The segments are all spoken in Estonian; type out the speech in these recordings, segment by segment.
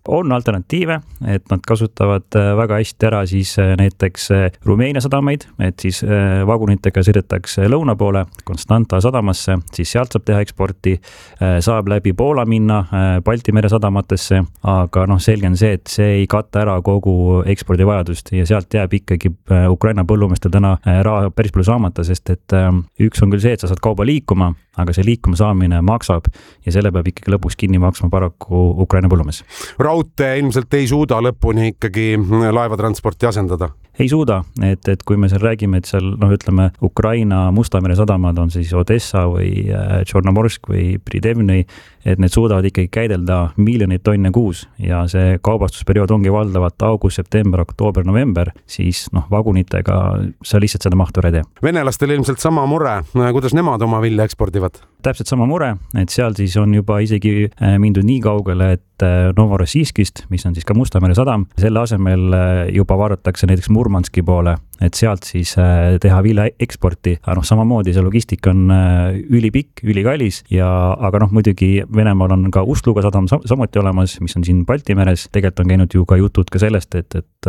On alternatiive, et nad kasutavad väga hästi ära siis näiteks Rumeenia sadamaid, et siis vagunitega sõidetakse lõuna poole Konstanta sadamasse, siis sealt saab teha eksporti, saab läbi Poola minna Balti mere sadamatesse, aga selge on see, et see ei katta ära kogu ekspordivajadust ja sealt jääb ikkagi Ukraina põllumeestel täna raha päris palju saamata, sest et üks on küll see, et sa saad kauba liikuma, aga see liikuma saamine maksab ja selle peab ikkagi lõpuks kinni maksma paraku Ukraina põllumees. Raudtee ilmselt ei suuda lõpuni ikkagi laevatransporti asendada? Ei suuda, et kui me seal räägime, et seal ütleme Ukraina Musta mere sadamad on siis Odessa või Tšornomorsk või Pridevnõi, et need suudavad ikkagi käidelda miljoneid tonne kuus ja see kaubastusperiood ongi valdavalt august, september, oktoober, november, siis vagunitega sa lihtsalt seda mahtu ära ei tee. Venelastel ilmselt sama mure, kuidas nemad oma vilja ekspordivad? Täpselt sama mure, et seal siis on juba isegi mindud nii kaugele, et Novorossijskist, mis on siis ka Musta mere sadam, selle asemel juba vaadatakse näiteks Murmanski poole, et sealt siis teha vilja eksporti. Aga samamoodi see logistika on ülipikk, ülikallis aga muidugi Venemaal on ka Ustluga sadam samuti olemas, mis on siin Balti meres. Tegelikult on käinud ju ka jutud ka sellest,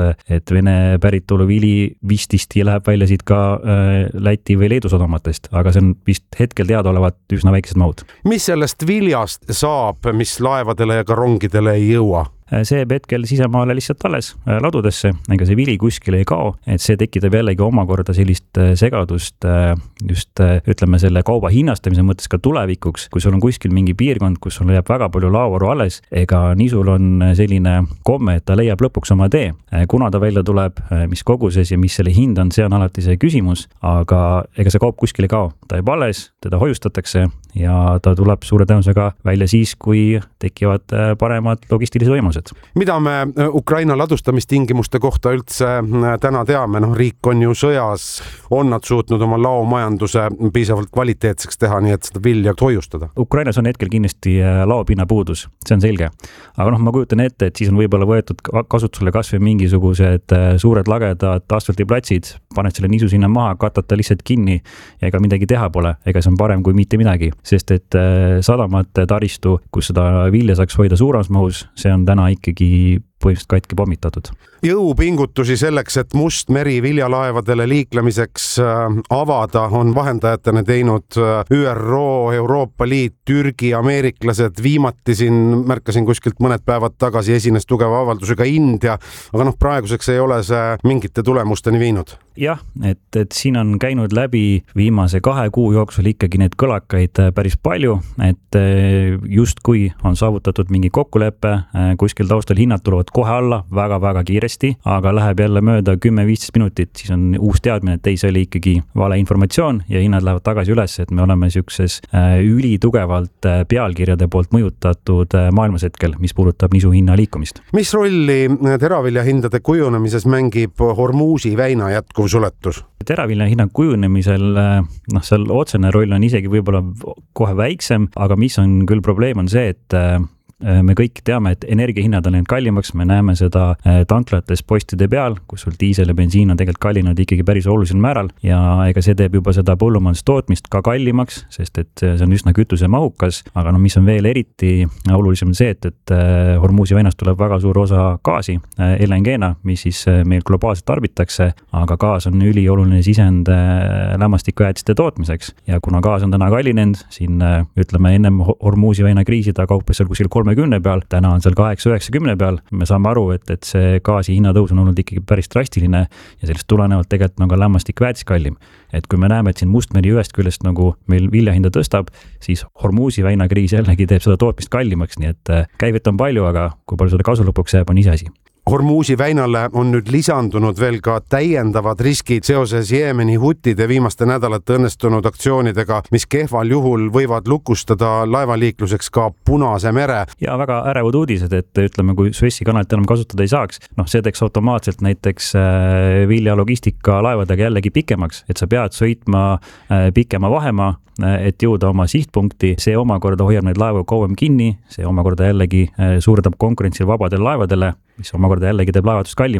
et Vene päritolu vili vististi läheb välja siit ka Läti või Leedu sadamatest, aga see on vist hetkel teadaolevat üsna väikesed mahud. Mis sellest viljast saab, mis laevadele ja ka rongidele ei jõua? See jääb hetkel sisemaale lihtsalt alles ladudesse, ega see vili kuskile ei kao, et see tekitab jällegi omakorda sellist segadust just ütleme selle kauba hinnastamise mõttes ka tulevikuks, kui sul on kuskil mingi piirkond, kus sul jääb väga palju laovaru alles, ega niisul on selline komme, et ta leiab lõpuks oma tee. Kuna ta välja tuleb, mis koguses ja mis selle hind on, see on alati see küsimus, aga ega see kaup kuskile ei kao. Ta jääb alles, teda hoiustatakse ja ta tuleb suure tõenäosusega välja siis, kui tekivad paremad logistilised võimalused. Mida me Ukraina ladustamistingimuste kohta üldse täna teame? Riik on ju sõjas, on nad suutnud oma laomajanduse piisavalt kvaliteetseks teha, nii et seda vilja hoiustada? Ukrainas on hetkel kindlasti laopinna puudus, see on selge. Aga ma kujutan ette, et siis on võib-olla võetud kasutusele kas või mingisugused suured lagedad asfaltiplatsid, paned selle nisu sinna maha, katata lihtsalt kinni ja ega midagi teha pole, ega see on parem kui mitte midagi, sest et sadamate taristu, kus seda vilja saaks hoida suuremas mahus, see on täna ikkagi põhimõtteliselt katki pommitatud. Jõupingutusi selleks, et Must meri viljalaevadele liiklemiseks avada, on vahendajatena teinud ÜRO, Euroopa Liit, Türgi, ameeriklased. Viimati siin märkasin kuskilt mõned päevad tagasi esines tugeva avaldusega India, aga praeguseks ei ole see mingite tulemusteni viinud. Jah, et siin on käinud läbi viimase 2 kuu jooksul ikkagi need kõlakaid päris palju, et justkui on saavutatud mingi kokkulepe, kuskil taustal hinnad tulevad kohe alla väga-väga kiiresti, aga läheb jälle mööda 10-15 minutit, siis on uus teadmine, et see oli ikkagi vale informatsioon ja hinnad lähevad tagasi üles, et me oleme siukses ülitugevalt pealkirjade poolt mõjutatud maailmas hetkel, mis puudutab nisu hinna liikumist. Mis rolli teravilja hindade kujunemises mängib Hormuzi väina jätkuv suletus? Teravilja hinna kujunemisel, seal otsene roll on isegi võib-olla kohe väiksem, aga mis on küll probleem on see, et me kõik teame, et energiahinnad on läinud kallimaks, me näeme seda tanklates postide peal, kus sul diisel ja bensiin on tegelikult kallinud ikkagi päris olulisel määral ja ega see teeb juba seda põllumajandustootmist ka kallimaks, sest et see on üsna kütusemahukas, aga mis on veel eriti olulisem see, et Hormuzi väinast tuleb väga suur osa gaasi LNG-na, mis siis meil globaalselt tarbitakse, aga gaas on ülioluline sisend lämmastikujäätiste tootmiseks ja kuna gaas on täna kallinenud, siin ütleme ennem Hormuzi väina kriisi ta kauples seal kuskil 30 peal, täna on seal 8-90 peal. Me saame aru, et see gaasi hinnatõus on olnud ikkagi päris drastiline ja sellest tulenevalt tegelikult on ka lämmastikväetis kallim. Et kui me näeme, et siin Mustmeri ühest küljest nagu meil viljahinda tõstab, siis Hormuzi väinakriis jällegi teeb seda tootmist kallimaks, nii et käivet on palju, aga kui palju seda kasu lõpuks jääb, on iseasi. Hormuzi väinale on nüüd lisandunud veel ka täiendavad riskid seoses Jeemeni hutide viimaste nädalate õnnestunud aktsioonidega, mis kehval juhul võivad lukustada laevaliikluseks ka Punase mere. Ja väga ärevad uudised, et ütleme, kui Suessi kanalit enam kasutada ei saaks, see teeks automaatselt näiteks vilja logistika laevadega jällegi pikemaks, et sa pead sõitma pikema vahemaa, et jõuda oma sihtpunkti, see omakorda hoiab neid laevu kauem kinni, see omakorda jällegi suurendab konkurentsi vabadele laevadele, mis omakorda jällegi teeb laevatus kallimaks.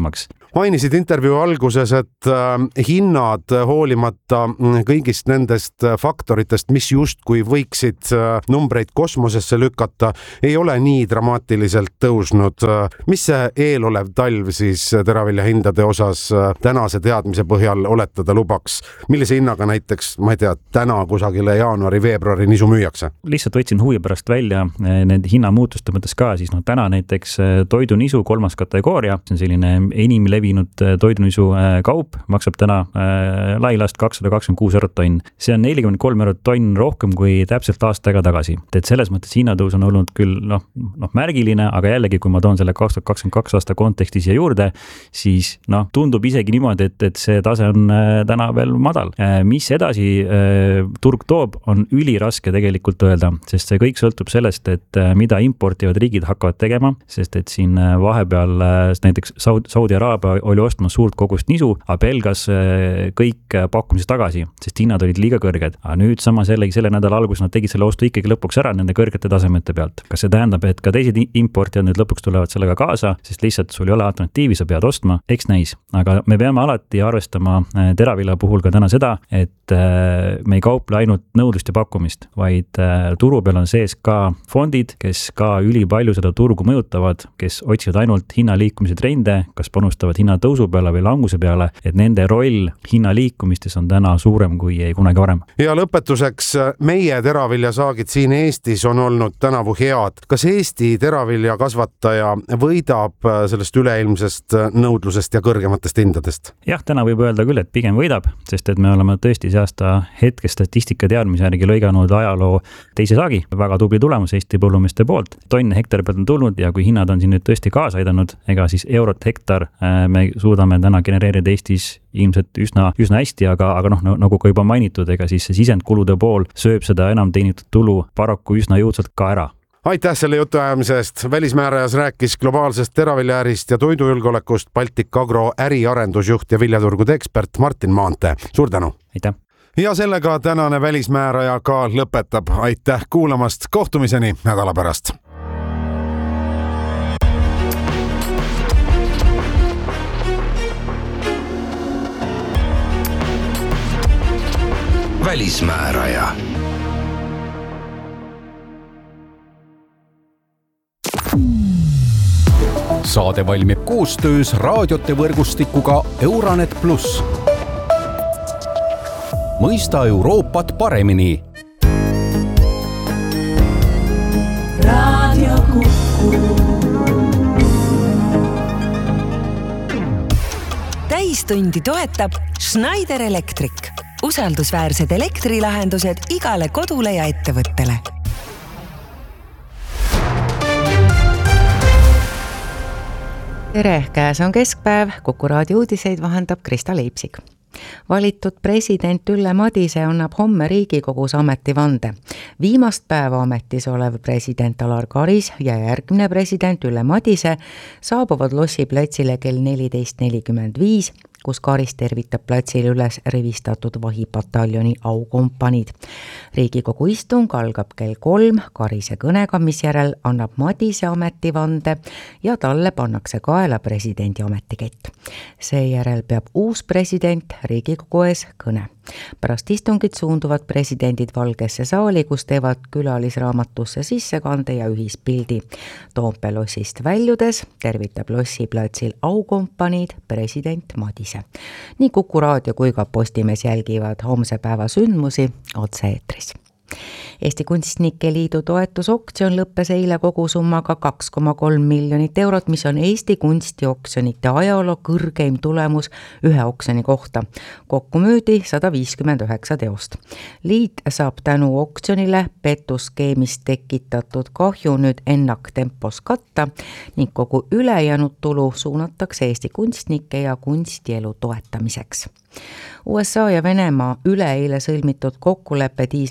mainisid intervjuu alguses, et hinnad hoolimata kõigist nendest faktoritest, mis justkui võiksid numbreid kosmosesse lükata, ei ole nii dramaatiliselt tõusnud. Mis see eelolev talv siis teravilja hindade osas tänase teadmise põhjal oletada lubaks? Millise hinnaga näiteks, ma ei tea, täna kusagile jaanuari-veebruari nisu müüakse? Lihtsalt võtsin huvi pärast välja need hinnamuutuste mõttes ka, siis täna näiteks toidunisu 3. kategooria, see on selline enim levinud toidunisu kaup, maksab täna lailast 226 eurot tonn. See on 43 eurot tonn rohkem kui täpselt aasta aega tagasi. Et selles mõttes hinnatõus on olnud küll märgiline, aga jällegi, kui ma toon selle 2022 aasta konteksti siia juurde, siis tundub isegi niimoodi, et see tase on täna veel madal. Mis edasi turg toob, on üliraske tegelikult öelda, sest see kõik sõltub sellest, et mida importivad riigid hakkavad tegema, sest et siin vahepeal näiteks Saudi Araabia oli ostma suurt kogust nisu, aga pelgas kõik pakkumised tagasi, sest hinnad olid liiga kõrged. Aga nüüd samas jällegi selle nädala alguses nad tegid selle ostu ikkagi lõpuks ära nende kõrgete tasemete pealt. Kas see tähendab, et ka teised importijad nüüd lõpuks tulevad sellega kaasa, sest lihtsalt sul ei ole alternatiivi, sa pead ostma, eks näis. Aga me peame alati arvestama teravilja puhul ka täna seda, et me ei kauple ainult nõudlust ja pakkumist, vaid turu peal on sees ka fondid, kes ka ülipalju seda turgu mõjutavad, kes otsivad ainult hinnaliikumise trende, kas panustavad hinnatõusu peale või languse peale, et nende roll hinnaliikumistes on täna suurem kui ei kunagi varem. Ja lõpetuseks, meie teraviljasaagid siin Eestis on olnud tänavu head. Kas Eesti teravilja kasvataja võidab sellest üleilmsest nõudlusest ja kõrgematest hindadest? Jah, täna võib öelda küll, et pigem võidab, sest et me oleme tõesti see aasta hetke statistika teadmise järgi lõiganud ajaloo teise saagi. Väga tubli tulemus Eesti põllumeeste poolt. Tonne hektari pealt on tulnud ja kui hinnad on siin nüüd tõesti kaasa aidanud, ega siis eurot hektar me suudame täna genereerida Eestis ilmselt üsna hästi, aga nagu ka juba mainitud, ega siis see sisendkulude pool sööb seda enam teenitud tulu paraku üsna jõudsalt ka ära. Aitäh selle jutuajamise eest. Välismäärajas rääkis globaalsest teraviljaärist ja toidujulgeolekust Baltic Agro äriarendusjuht ja viljaturgude ekspert Martin Maantee. Suur tänu! Aitäh! Ja sellega tänane välismääraja ka lõpetab. Aitäh kuulamast! Kohtumiseni nädala pärast! Välismääraja. Saade valmib koostöös raadiote võrgustikuga Euranet Plus. Mõista Euroopat paremini. Radio Kuku. Täistundi toetab Schneider Electric. Usaldusväärsed elektrilahendused igale kodule ja ettevõttele. Tere, käes on keskpäev, Kuku raadio uudiseid vahendab Krista Leipsik. Valitud president Ülle Madise annab homme Riigikogus ametivande. Viimast päeva ametis olev president Alar Karis ja järgmine president Ülle Madise saabuvad Lossi platsile kell 14.45, kus Karis tervitab platsil üles rivistatud vahipataljoni aukompaniid. Riigikogu istung algab kell 3 Karise kõnega, mis järel annab Madise ametivande ja talle pannakse kaela presidendi ametikett. Seejärel peab uus president Riigikogu ees kõne. Pärast istungit suunduvad presidendid Valgesse saali, kus teevad külalisraamatusse sissekande ja ühispildi. Toompea lossist väljudes tervitab Lossi platsil aukompaniid president Madise. Nii Kuku raadio kui ka Postimees jälgivad homse päeva sündmusi otse-eetris. Eesti Kunstnike Liidu toetusoktsioon lõppes eile kogusummaga 2,3 miljonit eurot, mis on Eesti kunstioksjonite ajaloo kõrgeim tulemus ühe oksjoni kohta. Kokku müüdi 159 teost. Liit saab tänu oksjonile pettuskeemist tekitatud kahju nüüd ennaktempos katta ning kogu ülejäänud tulu suunatakse Eesti kunstnike ja kunstielu toetamiseks. USA ja Venemaa üleeile sõlmitud kokkuleppe diislikütuse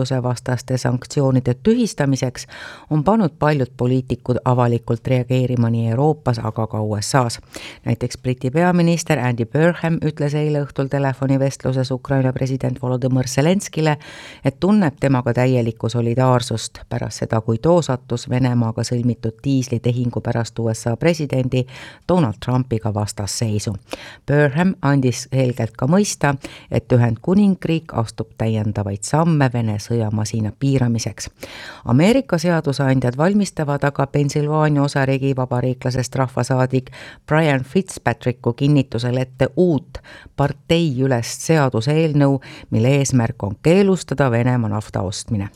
inimõiguse vastaste sanktsioonide tühistamiseks, on pannud paljud poliitikud avalikult reageerima nii Euroopas, aga ka USAs. Näiteks Briti peaminister Andy Burnham ütles eile õhtul telefonivestluses Ukraina president Volodymyr Zelenskile, et tunneb temaga täielikku solidaarsust pärast seda, kui too sattus Venemaaga sõlmitud diislitehingu pärast USA presidendi Donald Trumpiga vastasseisu. Burnham andis selgelt ka mõista, et Ühendkuningriik astub täiendavaid samme Vene sõjamasina piiramiseks. Ameerika seadusandjad valmistavad aga Pennsylvania osariigi vabariiklasest rahvasaadik Brian Fitzpatricku kinnitusel ette uut parteiülest seaduseelnõu, mille eesmärk on keelustada Venemaa nafta ostmine.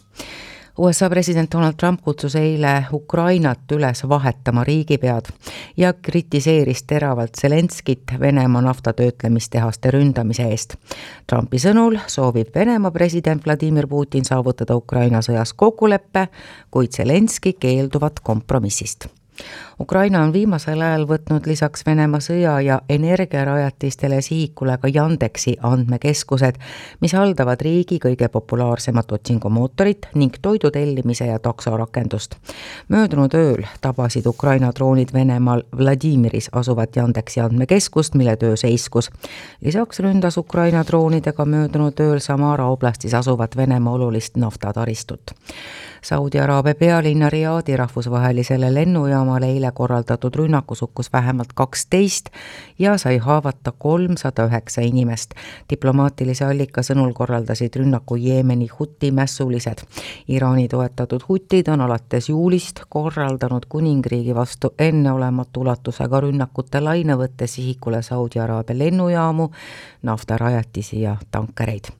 USA president Donald Trump kutsus eile Ukrainat üles vahetama riigipead ja kritiseeris teravalt Zelenskit Venemaa naftatöötlemistehaste ründamise eest. Trumpi sõnul soovib Venemaa president Vladimir Putin saavutada Ukraina sõjas kokkuleppe, kuid Zelenski keelduvad kompromissist. Ukraina on viimasel ajal võtnud lisaks Venemaa sõja ja energiarajatistele sihikule ka Yandexi andmekeskused, mis haldavad riigi kõige populaarsemat otsingumootorit ning toidu tellimise ja taksorakendust. Möödunud ööl tabasid Ukraina droonid Venemaal Vladimiris asuvat Yandexi andmekeskust, mille töö seiskus. Lisaks ründas Ukraina droonidega möödunud ööl Samara oblastis asuvat Venemaa olulist naftataristut. Saudi Araabia pealinna Riadi rahvusvahelisele lennujaamale eile korraldatud rünnakus hukkus vähemalt 12 ja sai haavata 309 inimest. Diplomaatilise allika sõnul korraldasid rünnaku Jeemeni huti mässulised. Iraani toetatud hutid on alates juulist korraldanud kuningriigi vastu enneolematu ulatusega rünnakute laine võttes sihikule Saudi Araabia lennujaamu, naftarajatisi ja tankereid.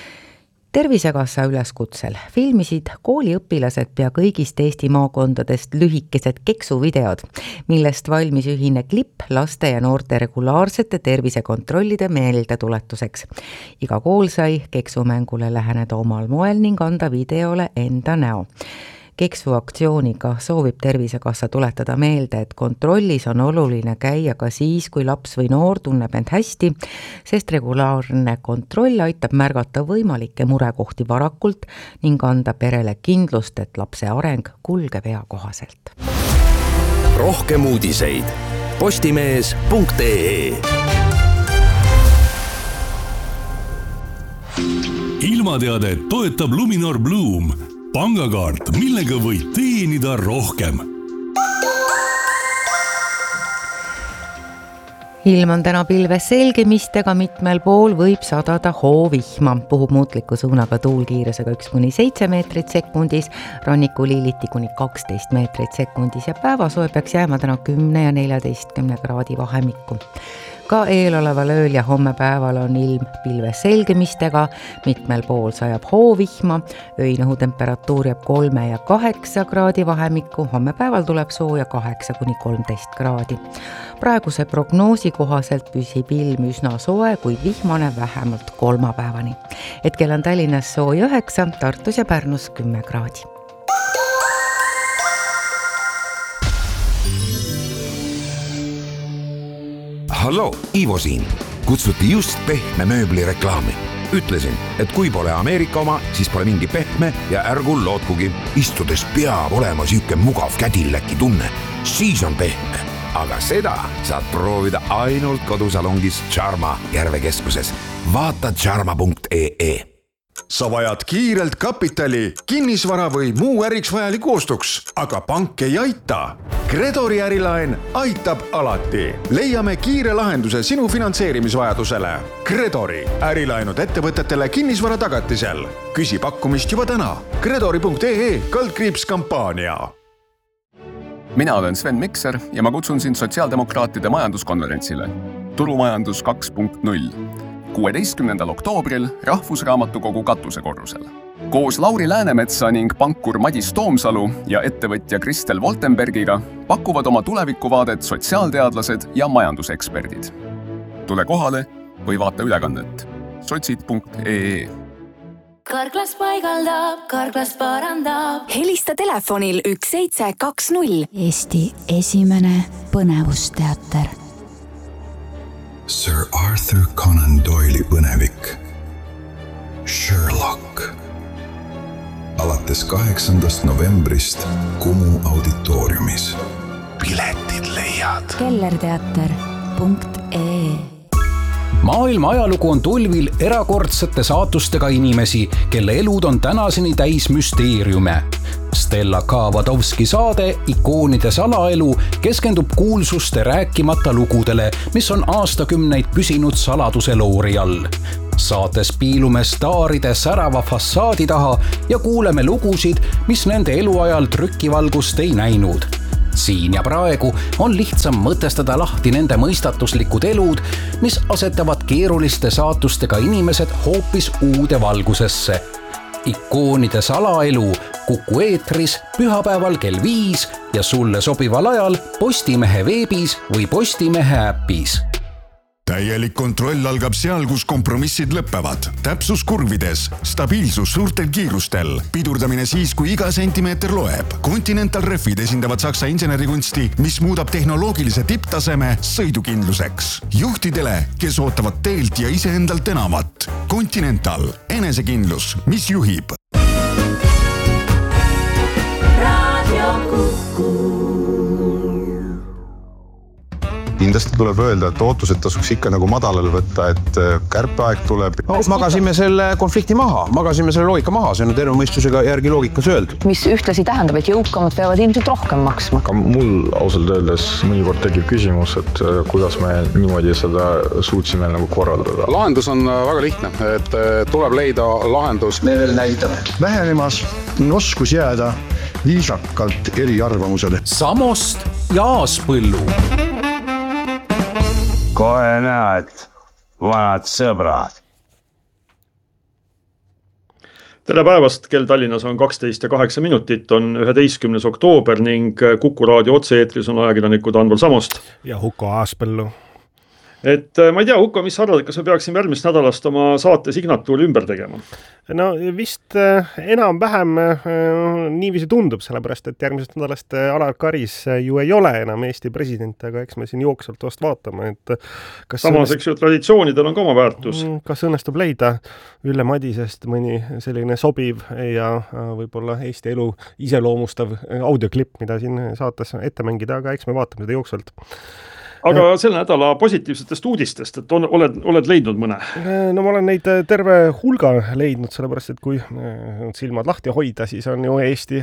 Tervisekassa üleskutsel filmisid kooliõpilased pea kõigist Eesti maakondadest lühikesed keksuvideod, millest valmis ühine klipp laste ja noorte regulaarsete tervisekontrollide meeldetuletuseks. Iga kool sai keksumängule läheneda omal moel ning anda videole enda näo. Keksuaktsiooniga soovib Tervisekassa tuletada meelde, et kontrollis on oluline käia ka siis, kui laps või noor tunneb end hästi, sest regulaarne kontroll aitab märgata võimalikke murekohti varakult ning anda perele kindlust, et lapse areng kulgeb eakohaselt. Rohkem uudiseid postimees.ee. Ilmateadet toetab Luminor Bloom. Pangakaart, millega võid teenida rohkem. Ilm on täna pilves selgemistega, mitmel pool võib sadada hoovihma. Puhub muutliku suunaga tuul kiirusega 1-7 meetrit sekundis, ranniku liiliti kuni 12 meetrit sekundis ja päevasoe peaks jääma täna 10 ja 14 kraadi vahemikku. Ka eeloleval ööl ja homme päeval on ilm pilves selgemistega, mitmel pool sajab hoovihma, öine õhutemperatuur jääb 3 ja 8 kraadi vahemikku, homme päeval tuleb sooja 8-13 kraadi. Praeguse prognoosi kohaselt püsib ilm üsna soe, kuid vihmane vähemalt kolmapäevani. Hetkel on Tallinnas sooja 9, Tartus ja Pärnus 10 kraadi. Hallo, Ivo siin. Kutsuti just pehme mööbli reklaami. Ütlesin, et kui pole Ameerika oma, siis pole mingi pehme ja ärgu lootkugi. Istudes peab olema siuke mugav kädilläki tunne. Siis on pehme. Aga seda saad proovida ainult kodusalongis Charma Järvekeskuses. Vaata charma.ee. Sa vajad kiirelt kapitali, kinnisvara või muu äriks vajaliku ostuks, aga pank ei aita. Credori ärilaen aitab alati. Leiame kiire lahenduse sinu finantseerimisvajadusele. Credori ärilaenud ettevõtetele kinnisvara tagatisel. Küsi pakkumist juba täna. Credori.ee/kampaania. Mina olen Sven Mikser ja ma kutsun sind sotsiaaldemokraatide majanduskonverentsile. Turumajandus 2.0. 16. oktoobril Rahvusraamatukogu katusekorrusel. Koos Lauri Läänemetsa ning pankur Madis Toomsalu ja ettevõtja Kristel Voltenbergiga pakuvad oma tulevikuvaadet sotsiaalteadlased ja majanduseksperdid. Tule kohale või vaata ülekannet sotsid.ee. Karklas paigaldab, Karklas parandab. Helista telefonil 1720. Eesti esimene põnevusteater. Sir Arthur Conan Doyle'i põnevik Sherlock. alates 8. novembrist Kumu auditooriumis. Piletid leiad kellerteater.ee. Maailma ajalugu on tulvil erakordsete saatustega inimesi, kelle elud on tänaseni täis müsteeriume. Stella Kavadovski saade Ikoonide salaelu keskendub kuulsuste rääkimata lugudele, mis on aastakümneid püsinud saladuse loori all. Saates piilume staaride särava fassaadi taha ja kuuleme lugusid, mis nende eluajal trükivalgust ei näinud. Siin ja praegu on lihtsam mõtestada lahti nende mõistatuslikud elud, mis asetavad keeruliste saatustega inimesed hoopis uude valgusesse. Ikoonide salaelu Kuku eetris pühapäeval kell 5 ja sulle sobival ajal Postimehe veebis või Postimehe äpis. Täielik kontroll algab seal, kus kompromissid lõppevad. Täpsus kurvides, stabiilsus suurtel kiirustel, pidurdamine siis, kui iga sentimeeter loeb. Continental Refid esindavad saksa insenerikunsti, mis muudab tehnoloogilise tipptaseme sõidukindluseks. Juhtidele, kes ootavad teelt ja iseendalt enamat. Continental, enesekindlus, mis juhib. Kindlasti tuleb öelda, et ootused tasuks ikka nagu madalale võtta, et kärpeaeg tuleb. Magasime selle konflikti maha, magasime selle loogika maha, see on terve mõistusega järgi loogikas öeldud. Mis ühtlasi tähendab, et jõukamad peavad ilmselt rohkem maksma. Ka mul ausalt öeldes mõnikord tekib küsimus, et kuidas me niimoodi seda suutsime nagu korraldada. Lahendus on väga lihtne, et tuleb leida lahendus. Me veel näitab vähenemas oskus jääda viisakalt eri arvamusele. Samost ja Aaspõllu. Kohe näed, vanad sõbrad. Tere päevast, kell Tallinnas on 12:08, on 11. oktoober ning Kuku raadio otse-eetris on ajakirjanikud Anvol Samost ja Huko Aaspõllu. Et ma ei tea, Huko, mis sa arvad, kas me peaksime järgmist nädalast oma saate signatuuri ümber tegema? No vist enam-vähem niiviisi tundub, sellepärast, et järgmisest nädalast Alar Karis ju ei ole enam Eesti president, aga eks me siin jooksvalt vast vaatame, et kas samas, eks ju, traditsioonidel on ka oma väärtus. Kas õnnestub leida Ülle Madisest mõni selline sobiv ja võib-olla Eesti elu iseloomustav audioklipp, mida siin saates ette mängida, aga eks me vaatame seda jooksvalt. Aga selle nädala positiivsetest uudistest, et oled leidnud mõne? No ma olen neid terve hulga leidnud, sellepärast, et kui silmad lahti hoida, siis on ju Eesti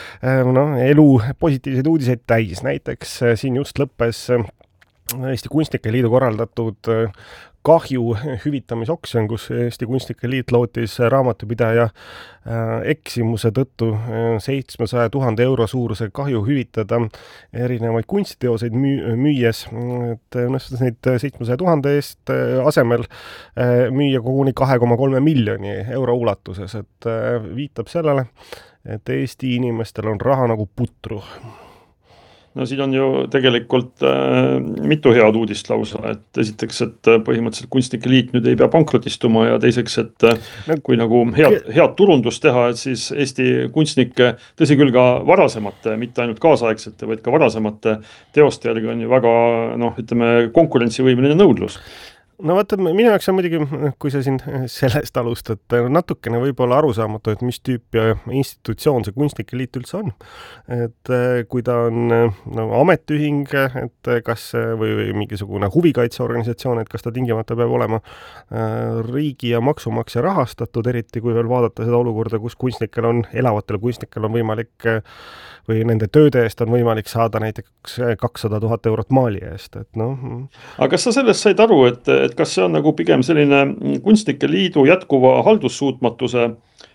elu positiivseid uudiseid täis. Näiteks siin just lõppes Eesti Kunstnike Liidu korraldatud kahju hüvitamisoksjon, kus Eesti Kunstnike Liit lootis raamatupidaja eksimuse tõttu 700 000 euro suuruse kahju hüvitada erinevaid kunstiteoseid müües. Et õnnestus neid 700 000 eest asemel müüa koguni 2,3 miljoni euro ulatuses, et viitab sellele, et Eesti inimestel on raha nagu putru. No siin on ju tegelikult mitu head uudist lausa, et esiteks, et põhimõtteliselt Kunstnike Liit nüüd ei pea pankrotistuma ja teiseks, et kui nagu head turundust teha, et siis Eesti kunstnike, tõsi küll ka varasemate, mitte ainult kaasaegsete, vaid ka varasemate teoste järgi on ju väga, konkurentsivõimeline nõudlus. No vaata, minu jaoks on muidugi, kui sa siin sellest alustad, natukene võib-olla arusaamatu, et mis tüüp ja institutsioon see Kunstnike Liit üldse on. Et kui ta on ametiühing, et kas või mingisugune huvikaitseorganisatsioon, et kas ta tingimata peab olema riigi ja maksumaksja rahastatud, eriti kui veel vaadata seda olukorda, kus elavatel kunstnikel on võimalik või nende tööde eest on võimalik saada näiteks 200 000 eurot maali eest. Aga kas sa sellest said aru, et kas see on nagu pigem selline Kunstnike Liidu jätkuva haldussuutmatuse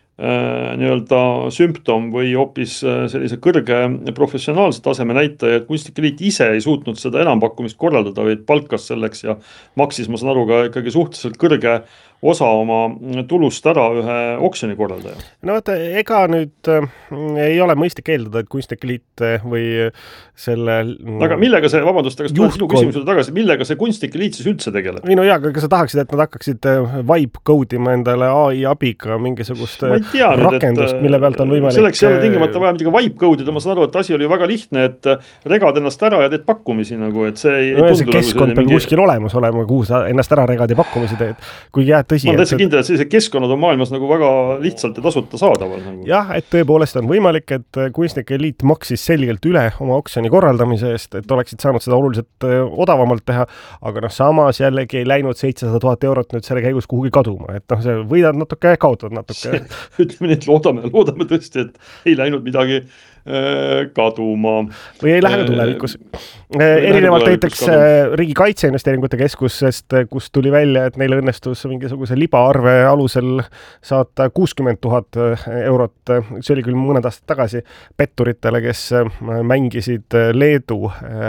sümptom või hoopis sellise kõrge professionaalse taseme näitaja, et Kunstnike Liit ise ei suutnud seda enampakkumist korraldada, vaid palkas selleks ja maksis, ma saan aru, ka ikkagi suhteliselt kõrge osa oma tulust ära ühe oksjoni korraldaja. No vaata, ega nüüd ei ole mõistlik eeldada, et Kunstnike Liit või selle aga millega see, vabandust, aga sinu küsimusele tagasi, millega see Kunstnike Liit siis üldse tegeleb? No jaa, aga sa tahaksid, et nad hakkaksid vibe code'ima endale AI abiga mingisugust rakendust, mille pealt on võimalik selleks ei ole tingimata vaja midagi vibe code'ida, ma saan aru, et asi oli väga lihtne, et regad ennast ära ja teed pakkumisi nagu, et see ei see keskkond peab kuskil olemas olema, kuhu sa ennast ära regad ja pakkumisi teed. Kui jääd tõsi. Ma olen täitsa kindel, et sellised keskkonnad on maailmas nagu väga lihtsalt ja tasuta saadaval. Nagu. Jah, et tõepoolest on võimalik, et kunstnike liit maksis selgelt üle oma oksjoni korraldamise eest, et oleksid saanud seda oluliselt odavamalt teha, aga samas jällegi ei läinud 700 000 eurot nüüd selle käigus kuhugi kaduma, et see võidad natuke, kaotad natuke. Ütleme nii, et loodame tõesti, et ei läinud midagi kaduma. Või ei lähe tulevikus. Erinevalt näiteks Riigi Kaitseinvesteeringute Keskusest, kus tuli välja, et neil õnnestus mingisuguse libaarve alusel saata 60 000 eurot, see oli küll mõned aastad tagasi, petturitele, kes mängisid Leedu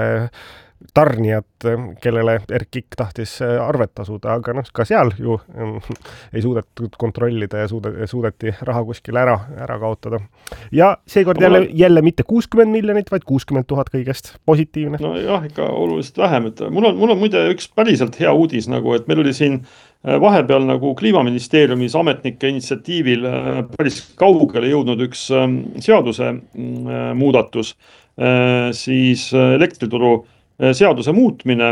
tarnijat, kellele Erkik tahtis arvet tasuda, aga ka seal ju ei suudetud kontrollida ja suudeti raha kuskil ära kaotada. Ja seekord jälle mitte 60 miljonit, vaid 60 000 kõigest. Positiivne. No jah, ikka oluliselt vähem. Et mul on muide üks päriselt hea uudis, nagu, et meil oli siin vahepeal nagu Kliimaministeeriumis ametnike initsiatiivil päris kaugele jõudnud üks seaduse muudatus, siis elektrituru seaduse muutmine,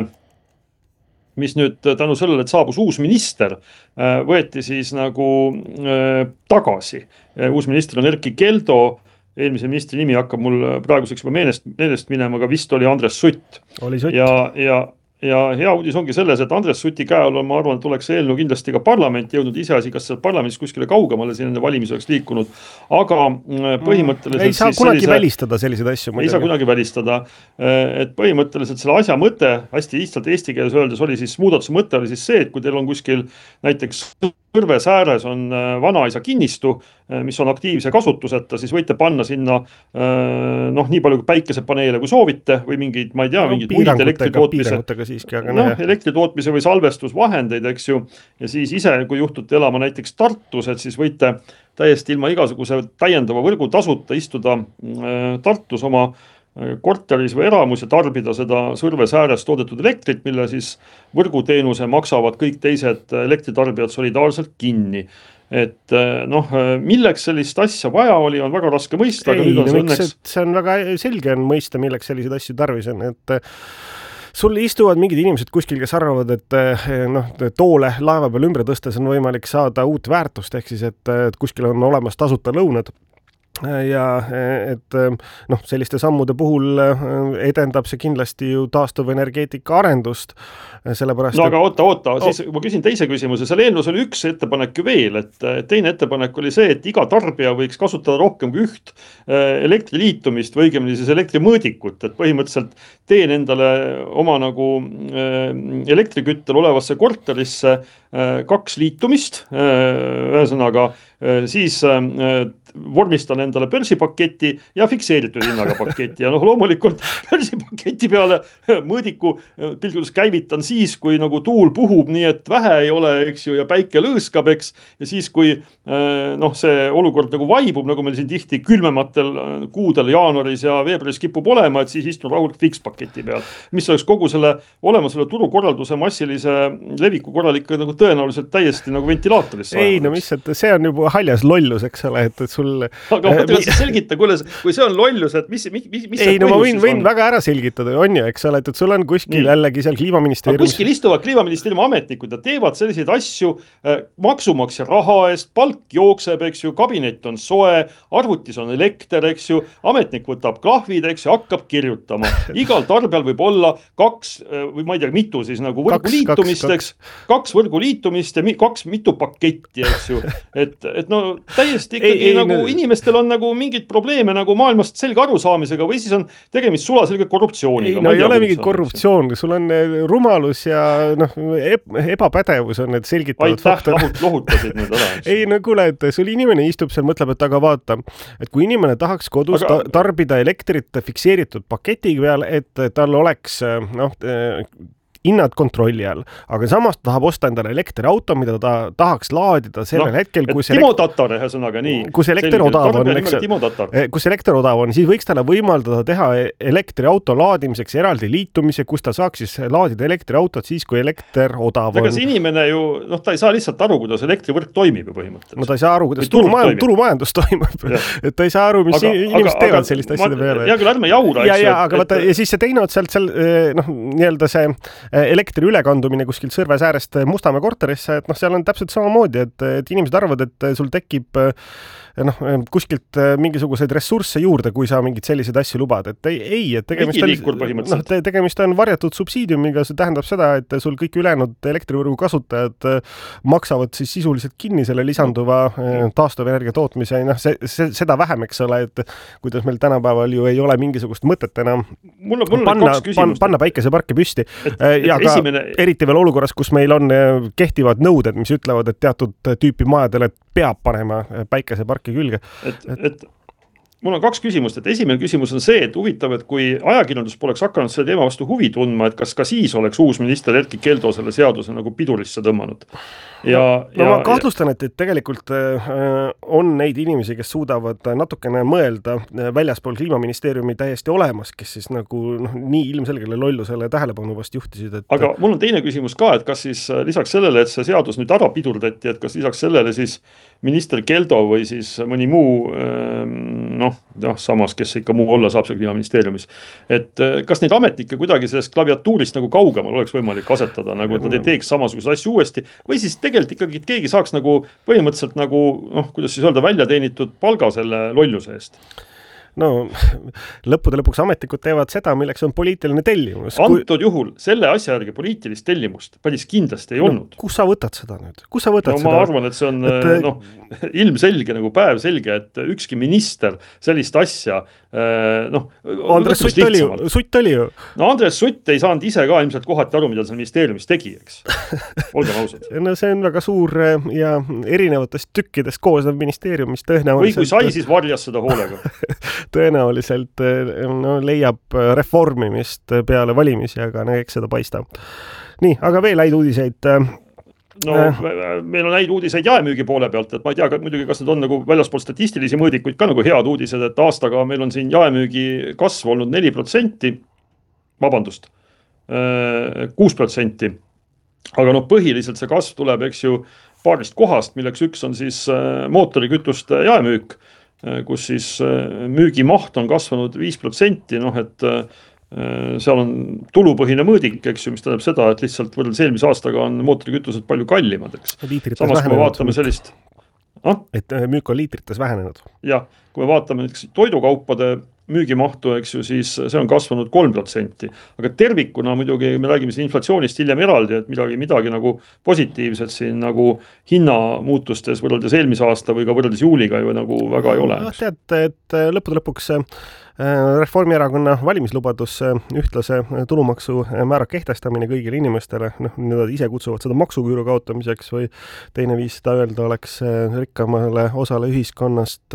mis nüüd tänu sellele, et saabus uus minister, võeti siis nagu tagasi. Uus minister on Erkki Keldo, eelmise ministri nimi hakkab mul praeguseks juba meelest minema, aga vist oli Andres Sutt. Oli Sutt. Ja hea uudis ongi selles, et Andres Suti käe all on, ma arvan, et oleks eelnõu kindlasti ka parlamenti jõudnud iseasi, kas seal parlamendis kuskile kaugemale siin enne valimisi oleks liikunud, aga põhimõtteliselt... Ei saa kunagi välistada selliseid asju. Ei saa kunagi välistada, et põhimõtteliselt selle asja mõte, hästi lihtsalt eesti keeles öeldes oli siis, muudatuse mõte oli siis see, et kui teil on kuskil näiteks Kõrves ääres on vanaisa kinnistu, mis on aktiivse kasutuseta, siis võite panna sinna nii palju päikesepaneele kui soovite või mingid, ma ei tea, mingid muid elektritootmise või salvestusvahendeid, eks ju, ja siis ise, kui juhtute elama näiteks Tartus, et siis võite täiesti ilma igasuguse täiendava võrgu tasuta istuda Tartus oma korteris või eramus ja tarbida seda Sõrves ääres toodetud elektrit, mille siis võrguteenuse maksavad kõik teised elektritarbijad solidaarselt kinni. Et milleks sellist asja vaja oli, on väga raske mõista. See on väga selge on mõista, milleks selliseid asju tarvis on, et sul istuvad mingid inimesed kuskil, kes arvavad, et toole laeva peal ümber tõstes on võimalik saada uut väärtust, ehk siis, et kuskil on olemas tasuta lõunad. Ja et selliste sammude puhul edendab see kindlasti ju taastuvenergeetika arendust, sellepärast... No aga oota, siis ma küsin teise küsimuse. Selle eelnõus oli üks ettepanek ju veel, et teine ettepanek oli see, et iga tarbija võiks kasutada rohkem kui üht elektriliitumist või õigemini siis elektrimõõdikut, et põhimõtteliselt teen endale oma nagu elektriküttel olevasse korterisse 2 liitumist, ühesõnaga siis vormistan endale börsipaketi ja fikseeritud hinnaga paketi ja loomulikult börsipaketi peale mõõdiku pilgudes käivitan siis, kui nagu tuul puhub, nii et vähe ei ole, eks ju, ja päike lõõskab, eks, ja siis, kui see olukord nagu vaibub, nagu meil siin tihti külmematel kuudel jaanuaris ja veebruaris kipub olema, et siis istun rahulikult fikspaketi peal, mis oleks kogu selle olemasolu turukorralduse massilise leviku korral ikka nagu tõenäoliselt täiesti nagu ventilaatorisse. Ei, mis, et see on juba haljas lollus, eks ole, et sul... Aga siis selgita, kui see on lollus, et mis ei, ma võin väga ära selgitada, on ju, eks ole, et sul on kuskil jällegi seal Kliimaministeeriumis... Kuskil istuvad Kliimaministeeriumi ametnikud ja teevad selliseid asju maksumaksja raha eest, palk jookseb, eks ju, kabinet on soe, arvutis on elekter, eks ju, ametnik võtab klahvid, eks ju, hakkab kirjutama. Igal tarbijal võib olla 2 või ma ei tea, mitu siis nagu võrguliitumist, eks, 2 võrguliitumist ja 2 mitu paketti, eks ju, et täiesti ikkagi nagu inimestel on nagu mingid probleeme nagu maailmast selge arusaamisega või siis on tegemist sulaselge korruptsiooniga. Ei ole mingit korruptsioon, sul on rumalus ja ebapädevus on need selgitavad faktor. Lohutasid nüüd ära. Ei, kuule, et sul inimene istub seal, mõtleb, et aga vaata, et kui inimene tahaks kodus tarbida elektrit fikseeritud paketi peal, et tal oleks hinnad kontrolli all, aga samas tahab osta endale elektriauto, mida ta tahaks laadida sellel hetkel, kus Timo Tatar, ühesõnaga nii. Kus elekter odav on, siis võiks talle võimaldada teha elektriauto laadimiseks eraldi liitumise, kus ta saaks siis laadida elektriautot siis, kui elekter odav on. Aga see inimene ju, ta ei saa lihtsalt aru, kuidas elektrivõrk toimib ju põhimõtteliselt. No ta ei saa aru, kuidas turumajandus toimub. Et ta ei saa aru, mis inimesed teevad sellist asjade peale. Ja küll ärme jaura, eks ju. Ja siis see teine otsalt seal, nii-öelda see elektri ülekandumine kuskilt Sõrve säärest Mustamäe korterisse, et seal on täpselt samamoodi, et inimesed arvavad, et sul tekib kuskilt mingisuguseid ressursse juurde, kui sa mingid selliseid asju lubad, et ei, et tegemist on varjatud subsiidiumiga, see tähendab seda, et sul kõik ülejäänud elektrivõrgu kasutajad maksavad siis sisuliselt kinni selle lisanduva taastuvenergia tootmise, seda vähem, eks ole, et kuidas meil tänapäeval ju ei ole mingisugust mõtet enam panna päikeseparke püsti ja ka eriti veel olukorras, kus meil on kehtivad nõuded, mis ütlevad, et teatud tüüpi majadele peab panema päikeseparki külge. Et mul on 2 küsimust, et esimene küsimus on see, et huvitav, et kui ajakirjandus poleks hakanud selle teema vastu huvi tundma, et kas ka siis oleks uus minister Erkki Keldo selle seaduse nagu pidurisse tõmmanud. Ma kahtlustan, et tegelikult on neid inimesi, kes suudavad natukene mõelda väljaspool Kliimaministeeriumi täiesti olemas, kes siis nagu nii ilmselgele lollusele tähelepanu vast juhtisid. Aga mul on teine küsimus ka, et kas siis lisaks sellele, et see seadus nüüd ära pidurdati, et kas lisaks sellele siis minister Keldo või siis mõni muu samas, kes ikka muu olla saab see Kliimaministeeriumis. Et kas neid ametnikke kuidagi sellest klaviatuurist nagu kaugemal oleks võimalik asetada, nagu et nad ei teeks samasuguse asju uuesti, või siis tegelikult ikkagi keegi saaks nagu põhimõtteliselt nagu, kuidas siis öelda, välja teenitud palga selle lolluse eest? Lõppude lõpuks ametnikud teevad seda, milleks on poliitiline tellimus. Antud juhul selle asja järgi poliitilist tellimust päris kindlasti ei olnud. Kus sa võtad seda nüüd? Ma arvan, et see on ilmselge, nagu päev selge, et ükski minister sellist asja Andres Sutt oli ju. Andres Sutt ei saanud ise ka ilmselt kohati aru, mida seal ministeeriumis tegi, eks. Olgem ausad. See on väga suur ja erinevatest tükkidest koosnev ministeerium, mis tõenäoliselt... Või kui sai, siis varjas seda hoolega. Tõenäoliselt leiab reformimist peale valimisi, aga eks seda paista. Nii, aga veel häid uudiseid... meil on häid uudiseid jaemüügi poole pealt, et ma ei tea muidugi, kas need on nagu väljaspool statistilisi mõõdikuid ka nagu head uudised, et aastaga meil on siin jaemüügi kasv olnud 4%, vabandust, 6%, aga põhiliselt see kasv tuleb, eks ju, paarist kohast, milleks üks on siis mootorikütuste jaemüük, kus siis müügimaht on kasvanud 5%, et seal on tulupõhine mõõdik, eks ju, mis tähendab seda, et lihtsalt võrreldes eelmise aastaga on mootorikütused palju kallimad, eks. Samas, kui me vaatame sellist... Et müük on liitrites vähenenud. Jah, kui me vaatame näiteks toidukaupade müügimahtu, eks ju, siis see on kasvanud 3%. Aga tervikuna muidugi me räägime siin inflatsioonist hiljem eraldi, et midagi nagu positiivset siin nagu hinnamuutustes võrreldes eelmise aasta või ka võrreldes juuliga ju nagu väga ei ole. Tead, et lõppude lõpuks Reformierakonna valimislubadus ühtlase tulumaksu määra kehtestamine kõigile inimestele, nad ise kutsuvad seda maksuküüru kaotamiseks või teine viis seda öelda oleks rikkamale osale ühiskonnast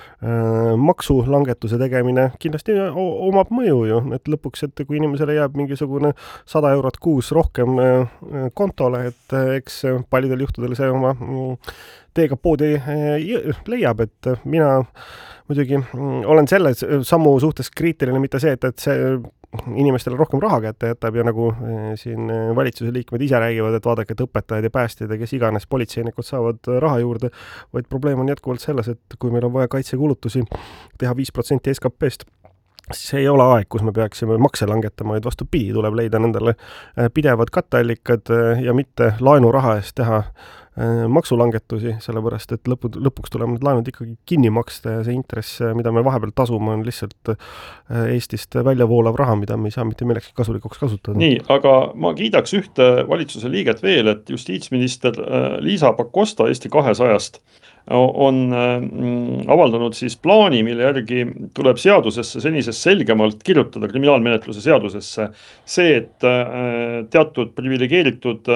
maksulangetuse tegemine kindlasti omab mõju ju, et lõpuks, et kui inimesele jääb mingisugune 100 eurot kuus rohkem kontole, et eks paljudel juhtudel see oma teega poodi leiab, et mina muidugi olen selle sammu suhtes kriitiline, mitte see, et see inimestele rohkem raha kätte jätab ja nagu siin valitsuse liikmed ise räägivad, et vaadake, et õpetajad ja päästjad ja kes iganes politseinikud saavad raha juurde, vaid probleem on jätkuvalt selles, et kui meil on vaja kaitsekulutusi teha 5% SKP-st, siis ei ole aeg, kus me peaksime makse langetama, vaid vastupidi, tuleb leida nendele pidevad katteallikad ja mitte laenuraha eest teha maksulangetusi, sellepärast, et lõpuks tuleb need laenud ikkagi kinni maksta ja see intress, mida me vahepeal tasume, on lihtsalt Eestist välja voolav raha, mida me ei saa mitte millekski kasulikuks kasutada. Nii, aga ma kiidaks ühte valitsuse liiget veel, et justiitsminister Liisa Pakosta Eesti 200-st on avaldanud siis plaani, mille järgi tuleb seadusesse senisest selgemalt kirjutada kriminaalmenetluse seadusesse see, et teatud privilegeeritud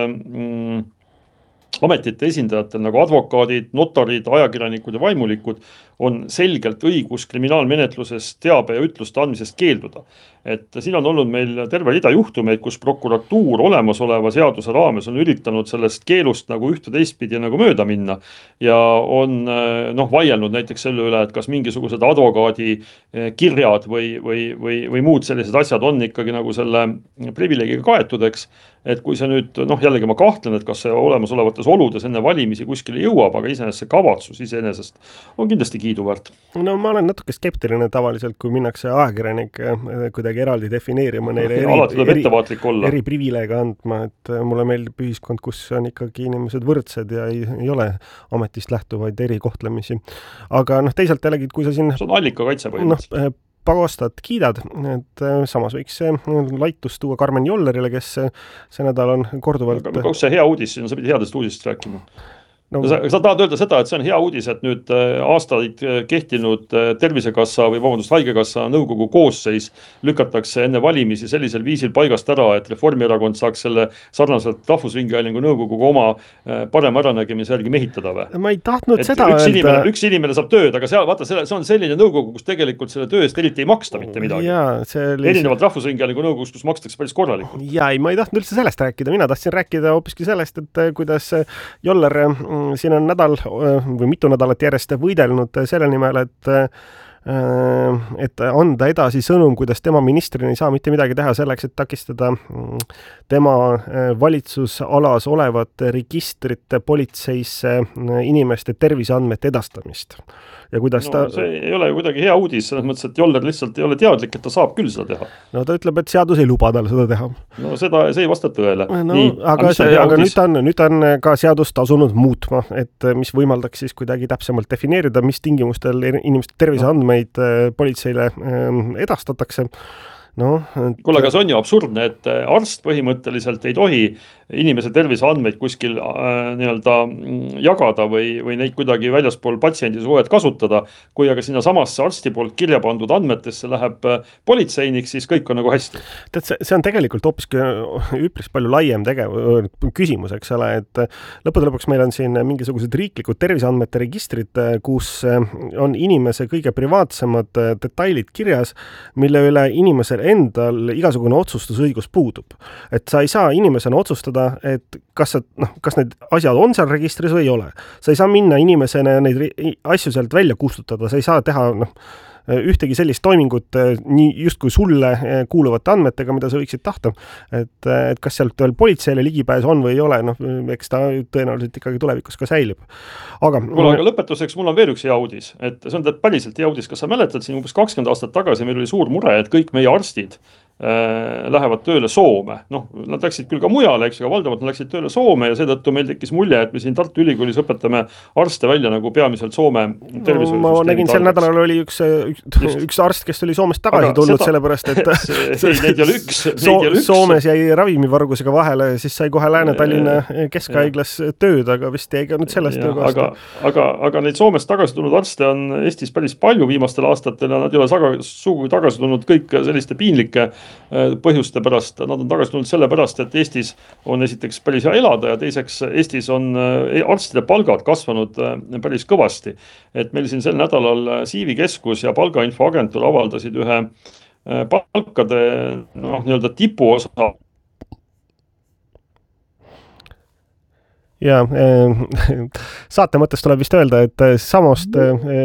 ametite esindajatel nagu advokaadid, notarid, ajakirjanikud ja vaimulikud on selgelt õigus kriminaalmenetluses teabe ja ütluste andmisest keelduda. Et siin on olnud meil terve rida juhtumeid, kus prokuratuur olemasoleva seaduse raames on üritanud sellest keelust nagu ühte teistpidi nagu mööda minna ja on vaielnud näiteks selle üle, et kas mingisugused advokaadi kirjad või muud sellised asjad on ikkagi nagu selle privileegiga kaetud, eks. Et kui see nüüd, jällegi ma kahtlen, et kas see olemasolevates oludes enne valimisi kuskile jõuab, aga iseenesest see kavatsus iseenesest on kindlasti kiiduväärt. Ma olen natuke skeptiline tavaliselt, kui minnakse ajakirjanik kuidagi kuidagi eraldi defineerima, neile alati tuleb ettevaatlik olla. Eri privileege andma, et mulle meeldib ühiskond, kus on ikkagi inimesed võrdsed ja ei ole ametist lähtuvaid erikohtlemisi. Aga teisalt jällegi, kui sa siin... See on allikakaitse põhimõtteliselt. Pagostat kiidad, et samas võiks see laitus tuua Karmen Jollerile, kes see nädal on korduvalt... Aga kus see hea uudis, sa pidid headest uudisest rääkima. No, sa tahad öelda seda, et see on hea uudis, et nüüd aastaid kehtinud Tervisekassa või Haigekassa nõukogu koosseis lükatakse enne valimisi sellisel viisil paigast ära, et Reformierakond saaks selle sarnaselt Rahvusringhäälingu nõukoguga oma parema äranägemise järgi mehitada või? Ma ei tahtnud et seda öelda. Üks inimene saab tööd, aga vaata, see on selline nõukogu, kus tegelikult selle töö eest eriti ei maksta mitte midagi. Erinevalt Rahvusringhäälingu nõukogus, kus makstakse päris korralikult. Ja ei, ma ei tahtnud üldse sellest rääkida. Mina tahtsin rääkida hoopiski sellest, et kuidas Joller siin on nädal või mitu nädalat järjest võidelnud selle nimel, et anda edasi sõnum, kuidas tema ministrina ei saa mitte midagi teha selleks, et takistada tema valitsusalas olevat registrite politseisse inimeste terviseandmete edastamist. Ja kuidas see ei ole kuidagi hea uudis, selles mõttes, et Joller lihtsalt ei ole teadlik, et ta saab küll seda teha. No ta ütleb, et seadus ei luba tal seda teha. No see ei vasta tõele. No, aga nüüd on ka seadust tasunud muutma, et mis võimaldaks siis kuidagi täpsemalt defineerida, mis tingimustel inimeste terviseandmeid politseile edastatakse. Kuule, aga see on ju absurdne, et arst põhimõtteliselt ei tohi inimese terviseandmeid kuskil jagada või neid kuidagi väljaspool patsiendi suhet kasutada. Kui aga sinna samasse arsti poolt kirja pandud andmetesse läheb politseinik, siis kõik on nagu hästi. See on tegelikult hoopiski üpris palju laiem küsimus, eks ole, et lõppude lõpuks meil on siin mingisugused riiklikud terviseandmete registrid, kus on inimese kõige privaatsemad detailid kirjas, mille üle inimesel endal igasugune otsustusõigus puudub. Et sa ei saa inimesena otsustada, et kas need asjad on seal registris või ei ole. Sa ei saa minna inimesena neid asju sealt välja kustutada, sa ei saa teha ühtegi sellist toimingut nii justkui sulle kuuluvate andmetega, mida sa võiksid tahta. Et kas sealt veel politseile ligipääs on või ei ole, eks ta tõenäoliselt ikkagi tulevikus ka säilib. Aga lõpetuseks mul on veel üks hea uudis, et see on päriselt hea uudis. Kas sa mäletad siin umbes 20 aastat tagasi meil oli suur mure, et kõik meie arstid lähevad tööle Soome. Nad läksid küll ka mujale, eks, aga valdavalt nad läksid tööle Soome ja seetõttu meil tekkis mulje, et me siin Tartu Ülikoolis õpetame arste välja nagu peamiselt Soome tervishoiusüsteemi. Ma nägin sel nädalal oli üks arst, kes oli Soomest tagasi tulnud, sellepärast, et Soomes jäi ravimivargusega vahele, siis sai kohe Lääne-Tallinna Keskhaiglas tööd, aga vist jäi ka nüüd sellest aga neid Soomest tagasi tulnud arste on Eestis päris palju viimastel aastatel ja nad ei ole sugugi tagasi tulnud kõik selliste piinlike põhjuste pärast. Nad on tagasi tulnud selle pärast, et Eestis on esiteks päris hea elada ja teiseks Eestis on arstide palgad kasvanud päris kõvasti. Et meil siin sel nädalal Siivi keskus ja palgainfoagentuur avaldasid ühe palkade tipuosa. Ja saate mõttes tuleb vist öelda, et samast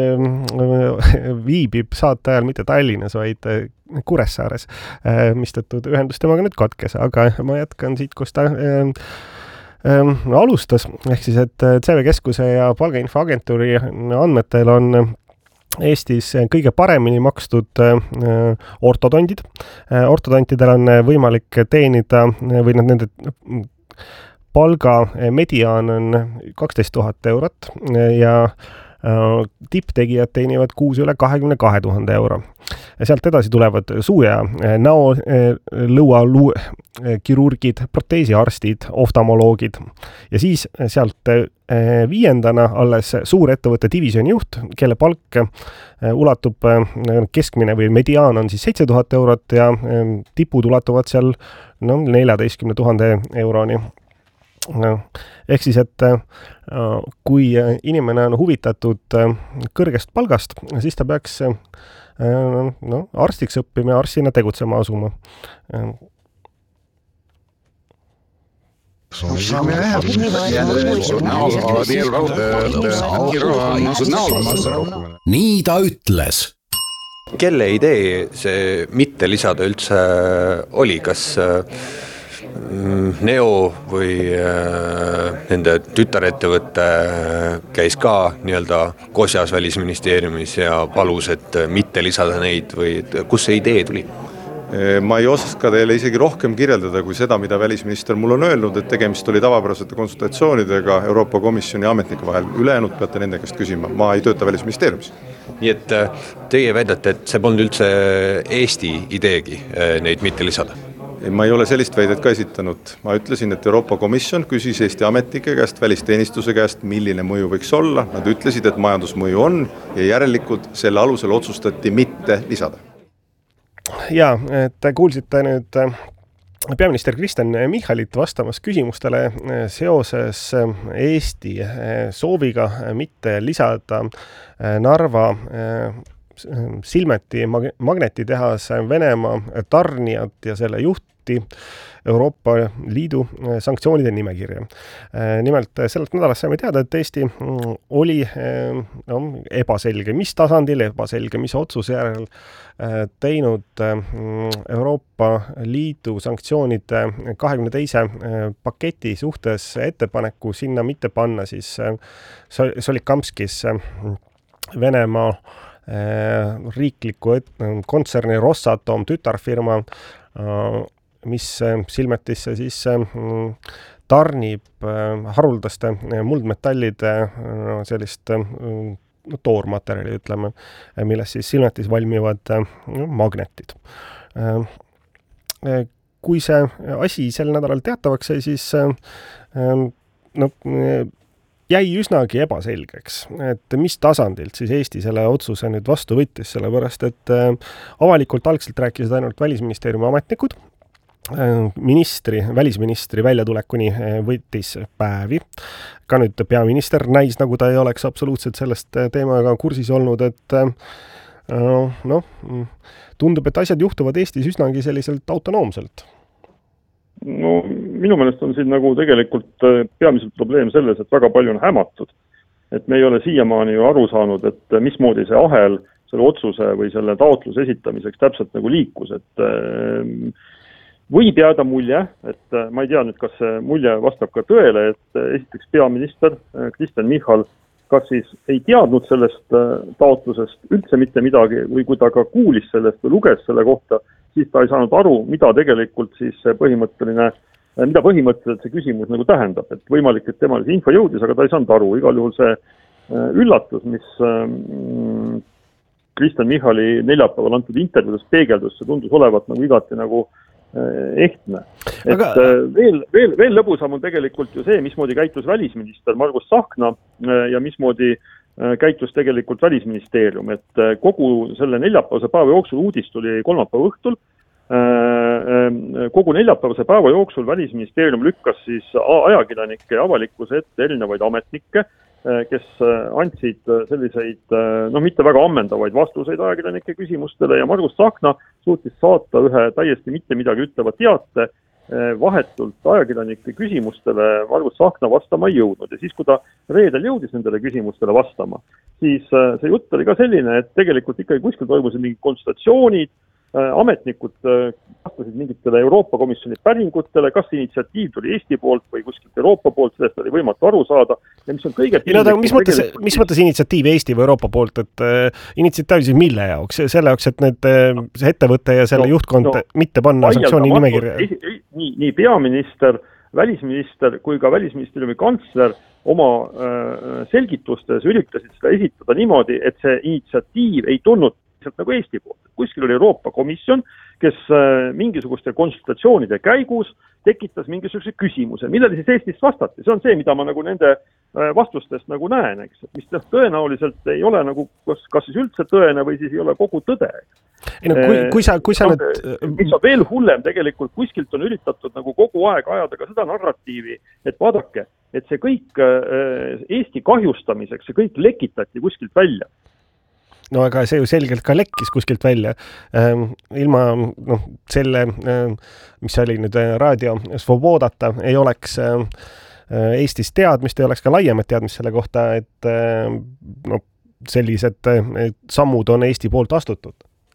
viibib saate ajal mitte Tallinnas, vaid Kuressaares, mistõttu ühendus temaga nüüd katkes, aga ma jätkan siit, kus ta alustas, ehk siis, et CV Keskuse ja palgainfoagentuuri andmetel on Eestis kõige paremini makstud ortodondid. Ortodontidel on võimalik teenida või nende palga mediaan on 12 000 eurot ja tipptegijad teenivad kuus üle 22 000 euro. Sealt edasi tulevad suu- ja näo lõuakirurgid, proteesiarstid, oftalmoloogid ja siis sealt viiendana alles suurettevõtte divisjoni juht, kelle palk ulatub keskmine või mediaan on siis 7 000 eurot ja tipud ulatuvad seal 14 000 euroni. Ehk siis, et kui inimene on huvitatud kõrgest palgast, siis ta peaks arstiks õppima ja arstina tegutsema asuma. Nii ta ütles. Kelle idee see mitte lisada üldse oli, kas Neo või nende tütarettevõtte käis ka Kosjas välisministeeriumis ja palus, et mitte lisada neid või kus see idee tuli? Ma ei oska teile isegi rohkem kirjeldada kui seda, mida välisminister mul on öelnud, et tegemist oli tavapärasete konsultatsioonidega Euroopa Komisjoni ametnike vahel. Ülejäänud peate nende käest küsima, ma ei tööta välisministeeriumis. Nii et teie väidate, et see polnud üldse Eesti ideegi neid mitte lisada? Ma ei ole sellist väidet ka esitanud. Ma ütlesin, et Euroopa Komisjon küsis Eesti ametnike käest, välisteenistuse käest, milline mõju võiks olla. Nad ütlesid, et majandusmõju on ja järelikult selle alusel otsustati mitte lisada. Ja, et kuulsite nüüd peaminister Kristen Michalit vastamas küsimustele seoses Eesti sooviga mitte lisada Narva Silmeti magnetitehas Venemaa tarnijat ja selle juhti Euroopa Liidu sanktsioonide nimekirja. Nimelt sellelt nädalast saime teada, et Eesti oli ebaselge, mis tasandil, ebaselge, mis otsuse järel teinud Euroopa Liidu sanktsioonide 22. paketi suhtes ettepaneku sinna mitte panna siis Solikamskis Venemaa riikliku kontserni Rosatom tütarfirma, mis Silmetisse siis tarnib haruldaste muldmetallide sellist toormaterjali, ütleme, milles siis Silmetis valmivad magnetid. Kui see asi sel nädalal teatavaks sai, siis jäi üsnagi ebaselgeks, et mis tasandilt siis Eesti selle otsuse nüüd vastu võttis, sellepärast et avalikult algselt rääkisid ainult välisministeeriumi ametnikud, välisministri väljatulekuni võttis päevi. Ka nüüd peaminister näis, nagu ta ei oleks absoluutselt sellest teemaga kursis olnud, et tundub, et asjad juhtuvad Eestis üsnagi selliselt autonoomselt. No minu meelest on siin nagu tegelikult peamiselt probleem selles, et väga palju on hämatud. Et me ei ole siiamaani ju aru saanud, et mismoodi see ahel selle otsuse või selle taotluse esitamiseks täpselt nagu liikus. Et võib jääda mulje, et ma ei tea nüüd, kas see mulje vastab ka tõele, et esiteks peaminister Kristen Michal kas siis ei teadnud sellest taotlusest üldse mitte midagi või kui ta ka kuulis sellest või luges selle kohta, siis ta ei saanud aru, mida tegelikult siis põhimõtteliselt see küsimus nagu tähendab. Et võimalik, et temal see info jõudis, aga ta ei saanud aru. Igal juhul see üllatus, mis Kristen Michali neljapäeval antud intervjuudes peegeldus, see tundus olevat nagu igati nagu ehtne. Et veel lõbusam on tegelikult ju see, mismoodi käitus välisminister Margus Tsahkna ja mismoodi käitus tegelikult välisministeerium, et kogu selle neljapäevase päeva jooksul uudist tuli kolmapäeva õhtul. Kogu neljapäevase päeva jooksul välisministeerium lükkas siis ajakirjanike ja avalikkuse ette erinevaid ametnikke, kes andsid selliseid mitte väga ammendavaid vastuseid ajakirjanike küsimustele ja Margus Tsahkna suutis saata ühe täiesti mitte midagi ütleva teate vahetult ajakirjanike küsimustele Margus Tsahkna vastama ei jõudnud. Ja siis, kui ta reedel jõudis nendele küsimustele vastama, siis see jutt oli ka selline, et tegelikult ikkagi kuskil toimusid mingid konsultatsioonid, ametnikud vastasid mingitele Euroopa Komisjoni päringutele, kas initsiatiiv tuli Eesti poolt või kuskilt Euroopa poolt, sellest oli võimatu aru saada. Ja mis on kõige mis mõttes initsiatiiv Eesti või Euroopa poolt, et initsiatiiv siis mille jaoks? Selle jaoks, et see ettevõte ja selle juhtkond mitte panna sanktsiooni nimekirja? Nii peaminister, välisminister kui ka välisministeeriumi kantsler oma selgitustes üritasid seda esitada niimoodi, et see initsiatiiv ei tulnud nagu Eesti poolt. Kuskil oli Euroopa Komisjon, kes mingisuguste konsultatsioonide käigus tekitas mingisuguse küsimuse, millele siis Eestist vastati. See on see, mida ma nagu nende vastustest nagu näen, eks. Mis tõenäoliselt ei ole nagu kas siis üldse tõene või siis ei ole kogu tõde. Kui sa nüüd... Mis on veel hullem tegelikult, kuskilt on üritatud nagu kogu aeg ajada ka seda narratiivi, et vaadake, et see kõik Eesti kahjustamiseks, see kõik lekitati kuskilt välja. No aga see ju selgelt ka lekkis kuskilt välja. Ilma selle, mis oli nüüd raadio Svobodata, ei oleks Eestis teadmist, ei oleks ka laiemat teadmist selle kohta, et sellised sammud on Eesti poolt astutud.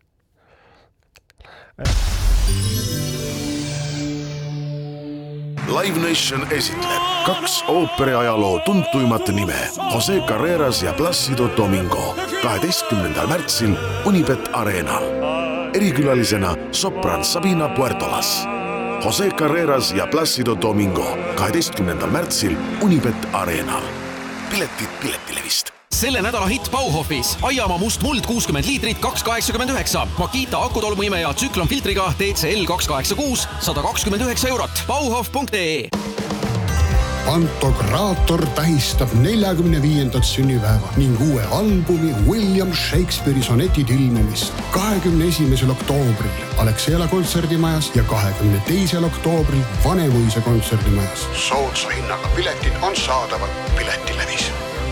Live Nation esitleb 2 ooperiajaloo tuntuimat nime Jose Carreras ja Plácido Domingo 12. märtsil Unibet Arenal. erikülalisena sopran Sabina Puertolas. Jose Carreras ja Placido Domingo 12. märtsil Unibet Arenal. Piletid Piletilevist. Selle nädala hitt Bauhofis. Aiamaa must muld 60 liitrit 2,89. Makita akutolmuimeja tsüklonfiltriga TCL 286 129 €. Bauhof.ee. Pantokraator tähistab 45. sünnipäeva ning uue albumi William Shakespeare'i sonetid ilmumist 21. oktoobril Alexela kontserdimajas ja 22. oktoobril Vanemuise kontserdimajas. Soodsa hinnaga piletid on saadaval Piletilevis.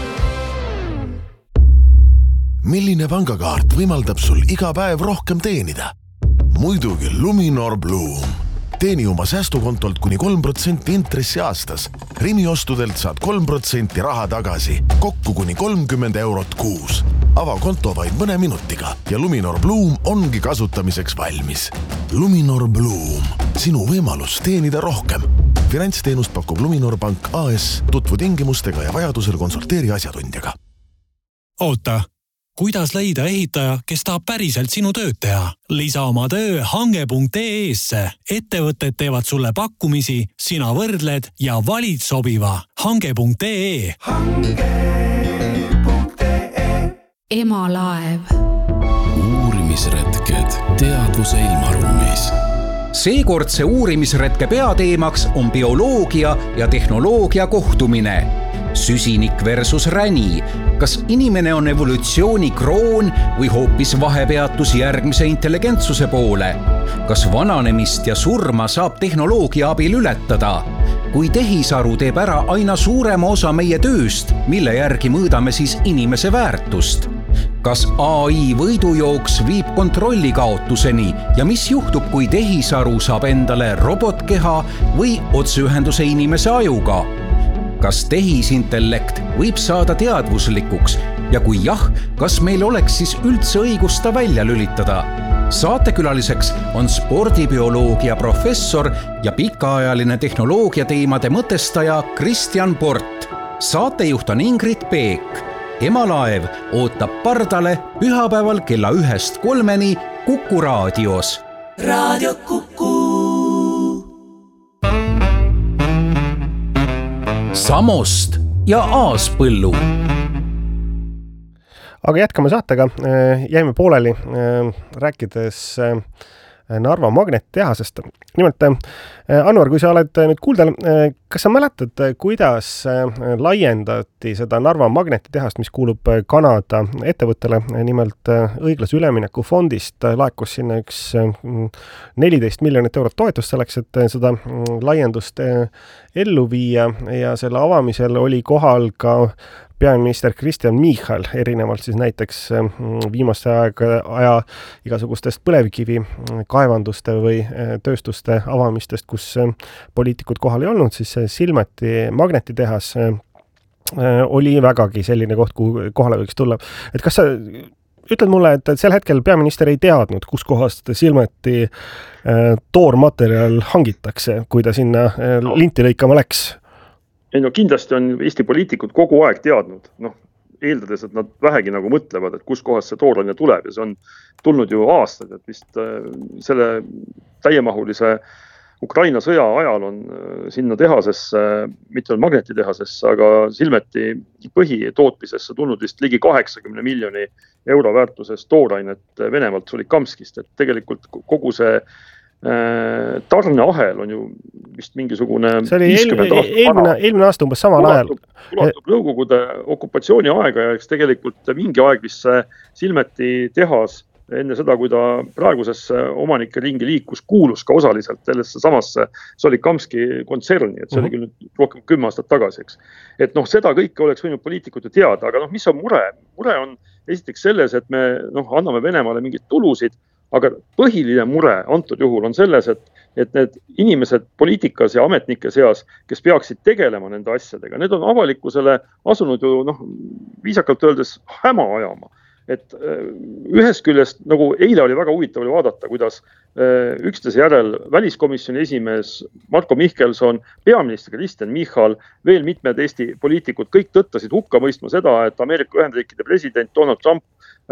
Milline pangakaart võimaldab sul iga päev rohkem teenida? Muidugi Luminor Bloom. Teeni oma säästukontolt kuni 3% intressi aastas. Rimi ostudelt saad 3% raha tagasi, kokku kuni 30 € kuus. Ava konto vaid mõne minutiga ja Luminor Bloom ongi kasutamiseks valmis. Luminor Bloom, sinu võimalus teenida rohkem. Finantsteenust pakub Luminor Pank AS, tutvu tingimustega ja vajadusel konsulteeri asjatundjaga. Oota, kuidas leida ehitaja, kes tahab päriselt sinu tööd teha? Lisa oma töö hange.ee-sse. Ettevõtted teevad sulle pakkumisi, sina võrdled ja valid sobiva. Hange.ee. Emalaev. Uurimisretked teadvuse ilmaruumis. Seekordse uurimisretke peateemaks on bioloogia ja tehnoloogia kohtumine. Süsinik versus räni. Kas inimene on evolutsiooni kroon või hoopis vahepeatus järgmise intelligentsuse poole? Kas vananemist ja surma saab tehnoloogia abil ületada? Kui tehisaru teeb ära aina suurema osa meie tööst, mille järgi mõõdame siis inimese väärtust? Kas AI võidujooks viib kontrolli kaotuseni ja mis juhtub, kui tehisaru saab endale robotkeha või otseühenduse inimese ajuga? Kas tehisintellekt võib saada teadvuslikuks ja kui jah, kas meil oleks siis üldse õigus ta välja lülitada? Saatekülaliseks on spordibioloogia professor ja pikaajaline tehnoloogia teemade mõtestaja Kristjan Port. Saatejuht on Ingrid Peek. Emalaev ootab pardale pühapäeval kella 1-3 Kuku raadios. Raadio Kuku. Samost ja Aaspõllu. Aga jätkame saatega. Jäime pooleli rääkides Narva magnetitehasest. Nimelt, Anvar, kui sa oled nüüd kuuldel, kas sa mäletad, kuidas laiendati seda Narva magnetitehast, mis kuulub Kanada ettevõttele, nimelt õiglase ülemineku fondist laekus sinna üks 14 miljonit eurot toetust selleks, et seda laiendust ellu viia ja selle avamisel oli kohal ka peaminister Kristen Michal, erinevalt siis näiteks viimaste aja igasugustest põlevkivi kaevanduste või tööstuste avamistest, kus poliitikud kohal ei olnud, siis Silmeti magnetitehas oli vägagi selline koht, kuhu kohale võiks tulla. Et kas sa ütled mulle, et sel hetkel peaminister ei teadnud, kus kohast Silmeti toormaterjal hangitakse, kui ta sinna linti lõikama läks? Ei, no kindlasti on Eesti poliitikud kogu aeg teadnud, eeldades, et nad vähegi nagu mõtlevad, et kus kohast see tooraine tuleb ja see on tulnud ju aastaid, et vist selle täiemahulise Ukraina sõja ajal on sinna tehasesse, mitte on magnetitehasesse, aga Silmeti põhitootmisesse tulnud vist ligi 80 miljoni euro väärtuses toorainet Venemaalt Solikamskist, et tegelikult kogu see tarneahel on ju vist mingisugune 50 eelmine aasta umbes samal ajal. Ulatub Nõukogude okupatsiooni aega ja eks tegelikult mingi aeg vist see Silmeti tehas enne seda, kui ta praegusesse omanike ringi liikus, kuulus ka osaliselt sellesse samasse Solikamski kontserni, et see oli küll nüüd rohkem 10 aastat tagasi, eks. Et seda kõike oleks võinud poliitikud ju teada, aga mis on mure? Mure on esiteks selles, et me anname Venemaale mingeid tulusid, aga põhiline mure antud juhul on selles, et need inimesed poliitikas ja ametnike seas, kes peaksid tegelema nende asjadega, need on avalikkusele asunud ju viisakalt öeldes häma ajama. et ühest küljest, nagu eile oli väga huvitav oli vaadata, kuidas üksteise järel väliskomisjoni esimees Marko Mihkelson, peaminister Kristen Michal, veel mitmed Eesti poliitikud, kõik tõttasid hukka mõistma seda, et Ameerika Ühendriikide president Donald Trump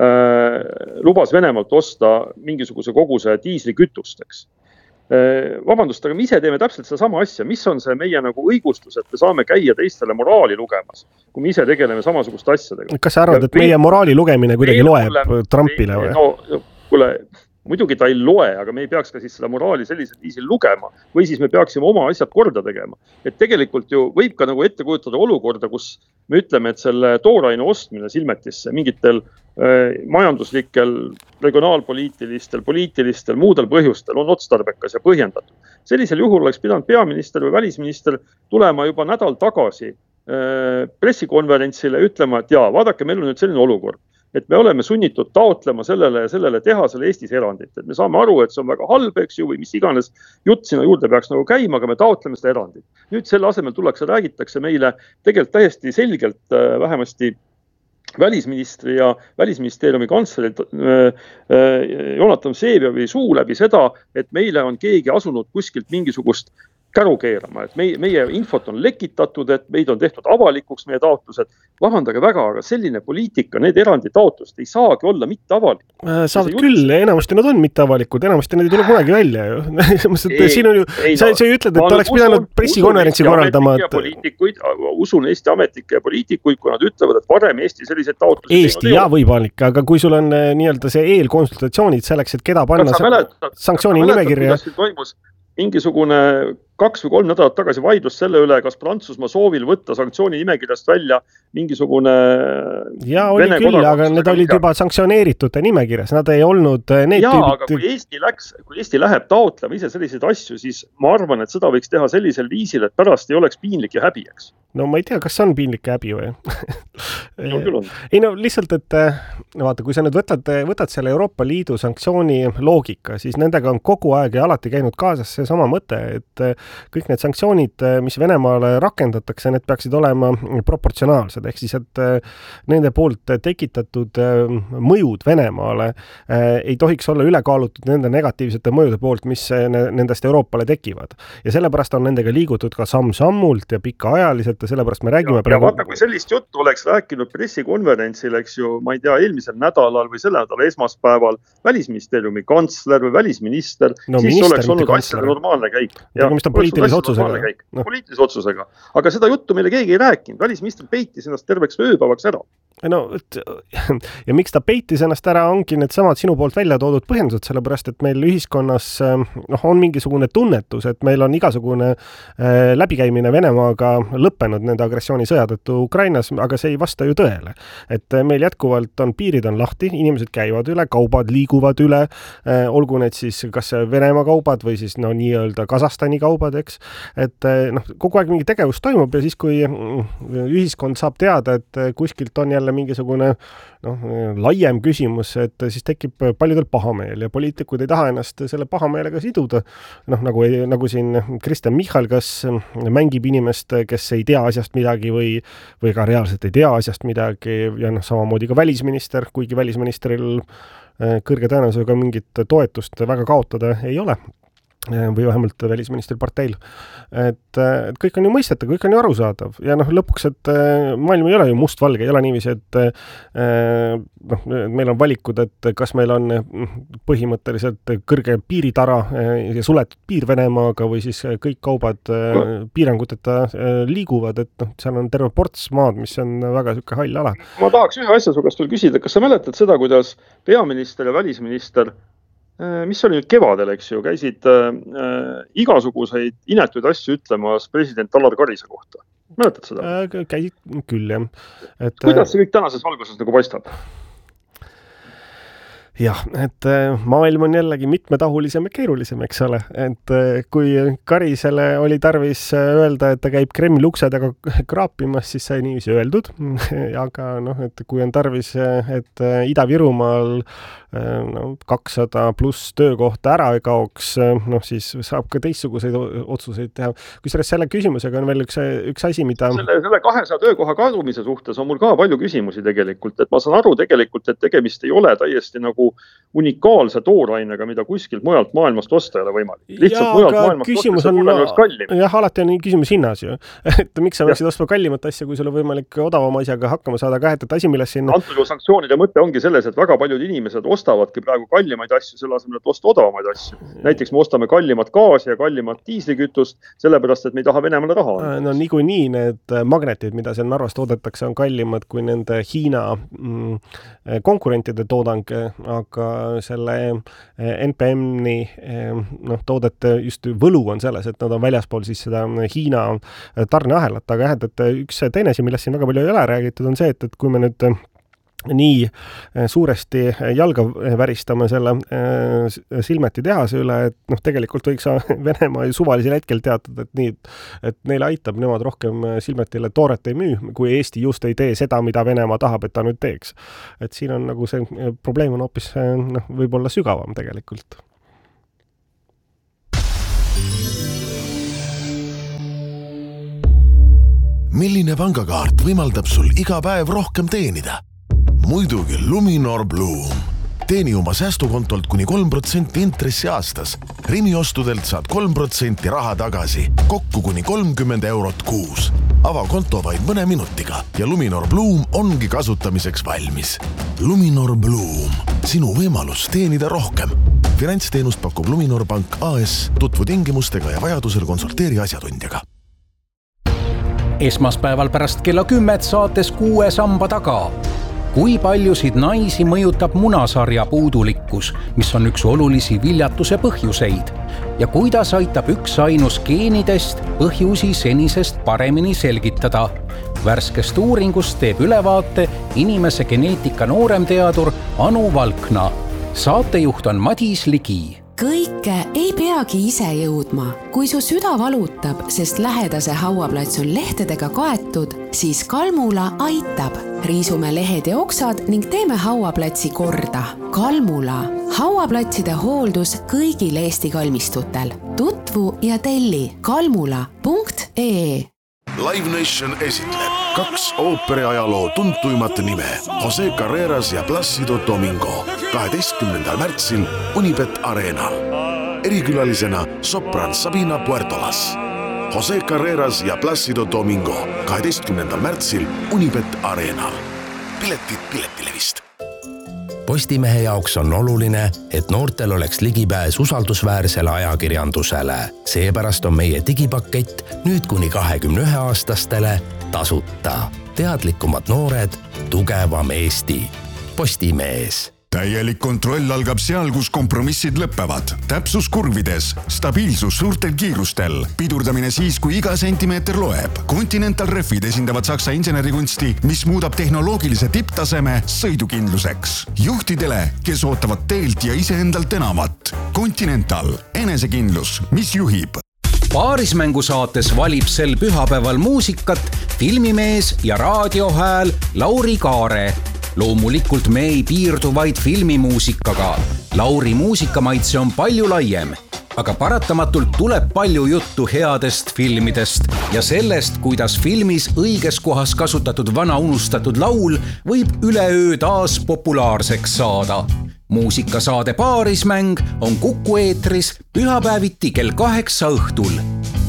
lubas Venemaalt osta mingisuguse koguse diislikütusteks. Vabandust, aga me ise teeme täpselt seda sama asja. Mis on see meie nagu õigustus, et me saame käia teistele moraali lugemas, kui me ise tegeleme samasuguste asjadega? Kas sa arvad, et meie moraali lugemine kuidagi loeb Trumpile või? No, kuule, muidugi ta ei loe, aga me ei peaks ka siis seda moraali sellisel viisil lugema või siis me peaksime oma asjad korda tegema. Et tegelikult ju võib ka nagu ette kujutada olukorda, kus me ütleme, et selle tooraine ostmine silmetisse mingitel majanduslikel, regionaalpoliitilistel, poliitilistel, muudel põhjustel on otstarbekas ja põhjendatud. Sellisel juhul oleks pidanud peaminister või välisminister tulema juba nädal tagasi pressikonverentsile ütlema, et jaa, vaadake, meil on nüüd selline olukord, et me oleme sunnitud taotlema sellele ja sellele teha selle Eestis erandit. Et me saame aru, et see on väga halb, eks ju, või mis iganes jutt sinna juurde peaks nagu käima, aga me taotleme seda erandit. Nüüd selle asemel tullakse, räägitakse meile tegelikult täiesti selgelt vähemasti välisministri ja välisministeeriumi kantsleri Jonathan Vseviovi suu läbi seda, et meile on keegi asunud kuskilt mingisugust käru keerama, et meie infot on lekitatud, et meid on tehtud avalikuks meie taotlused. Vabandage väga, aga selline poliitika, need erandi taotlust ei saagi olla mitte avalik. Saavad küll, enamasti nad on mitte avalikud, enamasti nad ei tule kunagi välja ju. Siin on ju, sa ju ütled, et oleks pidanud pressikonverentsi korraldama. Usun Eesti ametnikke ja poliitikuid, kui nad ütlevad, et varem Eesti selliseid taotlusi Eesti ja võimalik, aga kui sul on nii-öelda see eelkonsultatsioonid selleks, et keda panna sanktsiooni nimekirja. Mingisugune 2 või 3 nädalat tagasi vaidlus selle üle, kas Prantsusmaa soovil võtta sanktsiooni nimekirjast välja mingisugune ja oli küll, aga need olid juba sanktsioneeritute nimekirjas, nad ei olnud need tüübid. Aga kui Eesti läheb taotlema ise selliseid asju, siis ma arvan, et seda võiks teha sellisel viisil, et pärast ei oleks piinlik ja häbi, eks. No ma ei tea, kas on piinlik ja häbi või? No, küll on. Ei no lihtsalt, et vaata, kui sa nüüd võtad selle Euroopa Liidu sanktsiooni loogika, siis nendega on kogu aeg ja alati käinud kaasas see sama mõte, et kõik need sanktsioonid, mis Venemaale rakendatakse, need peaksid olema proportsionaalsed, ehk siis, et nende poolt tekitatud mõjud Venemaale ei tohiks olla ülekaalutud nende negatiivsete mõjude poolt, mis nendest Euroopale tekivad. Ja sellepärast on nendega liigutud ka samm-sammult ja pikaajaliselt ja sellepärast me räägime praegu. Vaata, kui sellist juttu oleks rääkinud pressikonverentsil, eks ju, ma ei tea, eelmisel nädalal või selle nädala esmaspäeval välisministeeriumi kantsler või välisminister, siis oleks olnud asjade normaalne käik. Poliitilise otsusega. Aga seda juttu meile keegi ei rääkinud. Välisminister peitis ennast terveks ööpäevaks ära. No, ja miks ta peitis ennast ära, ongi need samad sinu poolt välja toodud põhjendused, sellepärast, et meil ühiskonnas on mingisugune tunnetus, et meil on igasugune läbikäimine Venemaaga lõppenud nende agressioonisõja tõttu Ukrainas, aga see ei vasta ju tõele. Et meil jätkuvalt on piirid on lahti, inimesed käivad üle, kaubad liiguvad üle, olgu need siis kas Venemaa kaubad või siis nii-öelda Kasahstani kaubad, eks. Et kogu aeg mingi tegevus toimub ja siis, kui ühiskond saab teada, et kuskilt on jälle mingisugune laiem küsimus, et siis tekib paljudel pahameel ja poliitikud ei taha ennast selle pahameelega siduda. Nagu siin Kristen Michal, kas mängib inimest, kes ei tea asjast midagi või ka reaalselt ei tea asjast midagi ja samamoodi ka välisminister, kuigi välisministril kõrge tõenäosusega mingit toetust väga kaotada ei ole. Või vähemalt välisministri parteil. Et kõik on ju mõistetav, kõik on ju arusaadav. Ja lõpuks, et maailm ei ole ju mustvalge, ei ole niiviisi, et meil on valikud, et kas meil on põhimõtteliselt kõrge piiritara ja suletud piir Venemaaga või siis kõik kaubad piiranguteta liiguvad, et seal on terve ports maad, mis on väga sükke hall ala. Ma tahaks ühe asja su käest veel küsida, kas sa mäletad seda, kuidas peaminister ja välisminister mis oli nüüd kevadel, eks ju, käisid igasuguseid inetuid asju ütlemas president Alar Karise kohta. Mäletad seda? Käisid küll, jah. Kuidas see kõik tänases valguses nagu paistab? jah, et maailm on jällegi mitmetahulisem ja keerulisem, eks ole, et kui Karisele oli tarvis öelda, et ta käib Kremli uksedega kraapimas, siis sai niiviisi öeldud, aga noh, et kui on tarvis, et Ida-Virumaal 200 pluss töökohta ära ei kaoks, noh siis saab ka teistsuguseid otsuseid teha. Kusjuures selle küsimusega on veel üks asi, mida... Selle 200 töökoha kadumise suhtes on mul ka palju küsimusi tegelikult, et ma saan aru tegelikult, et tegemist ei ole täiesti nagu unikaalse toorainega, mida kuskilt mujalt maailmast osta ei ole võimalik. Lihtsalt mujalt maailmast osta, see oleks kallim. Jah, alati on küsimus hinnas ju. Et miks sa võiksid ostma kallimat asja, kui sul on võimalik odavama asjaga hakkama saada, ka et asi, milles sinna... Antud sanktsioonide mõte ongi selles, et väga paljud inimesed ostavadki praegu kallimaid asju, selle asemel, et osta odavamaid asju. Näiteks me ostame kallimat gaasi ja kallimat diislikütust, sellepärast, et me ei taha Venemaale raha. No niikuinii need magnetid, mida seal Narvas toodetakse, on kallimad kui nende Hiina konkurentide toodang, aga selle NPM-i toodete just võlu on selles, et nad on väljaspool siis seda Hiina tarneahelat, aga et üks teine asi, millest siin väga palju ei ole räägitud, on see, et kui me nüüd nii suuresti jalga väristame selle Silmeti tehase üle, et tegelikult võiks Venemaa suvalisel hetkel teatada, et neile aitab, nemad rohkem Silmetile tooret ei müü, kui Eesti just ei tee seda, mida Venemaa tahab, et ta nüüd teeks. Et siin on nagu see probleem on hoopis võib-olla sügavam tegelikult. Milline pangakaart võimaldab sul iga päev rohkem teenida? Muidugi Luminor Bloom. Teeni oma säästukontolt kuni 3% intressi aastas. Rimi ostudelt saad 3% raha tagasi, kokku kuni 30 eurot kuus. Ava konto vaid mõne minutiga ja Luminor Bloom ongi kasutamiseks valmis. Luminor Bloom. Sinu võimalus teenida rohkem. Finantsteenust pakub Luminor Pank AS. Tutvu tingimustega ja vajadusel konsulteeri asjatundjaga. Esmaspäeval pärast kella 10 saates 6 samba taga. Kui paljusid naisi mõjutab munasarja puudulikkus, mis on üks olulisi viljatuse põhjuseid? Ja kuidas aitab üks ainus geenidest põhjusi senisest paremini selgitada? Värskest uuringust teeb ülevaate inimese geneetika nooremteadur Anu Valkna. Saatejuht on Madis Ligi. Kõike ei peagi ise jõudma. Kui su süda valutab, sest lähedase hauaplats on lehtedega kaetud, siis Kalmula aitab. Riisume lehed ja oksad ning teeme hauaplatsi korda. Kalmula. Hauaplatside hooldus kõigil Eesti kalmistutel. Tutvu ja telli kalmula.ee. Live Nation esitleb 2 ooperiajaloo tuntuimat nime Jose Carreras ja Plácido Domingo 12. märtsil Unibet Arenal. Erikülalisena sopran Sabina Puertolas. Jose Carreras ja Plácido Domingo 12. märtsil Unibet Arenal. Piletid Piletilevist. Postimehe jaoks on oluline, et noortel oleks ligipääs usaldusväärsele ajakirjandusele. Seepärast on meie digipakett nüüd kuni 21-aastastele tasuta. Teadlikumad noored, tugevam Eesti. Postimees. Täielik kontroll algab seal, kus kompromissid lõppevad. Täpsus kurvides, stabiilsus suurtel kiirustel, pidurdamine siis, kui iga sentimeeter loeb. Continental Refid esindavad Saksa insenerikunsti, mis muudab tehnoloogilise tipptaseme sõidukindluseks. Juhtidele, kes ootavad teelt ja iseendalt enamat. Continental, enesekindlus, mis juhib. Paarismängu saates valib sel pühapäeval muusikat filmimees ja raadiohääl Lauri Kaare. Loomulikult me ei piirdu vaid filmimuusikaga. Lauri muusikamaitse on palju laiem, aga paratamatult tuleb palju juttu headest filmidest ja sellest, kuidas filmis õiges kohas kasutatud vana unustatud laul võib üleöö taas populaarseks saada. Muusikasaade Paarismäng on Kuku eetris pühapäeviti kell 8 õhtul.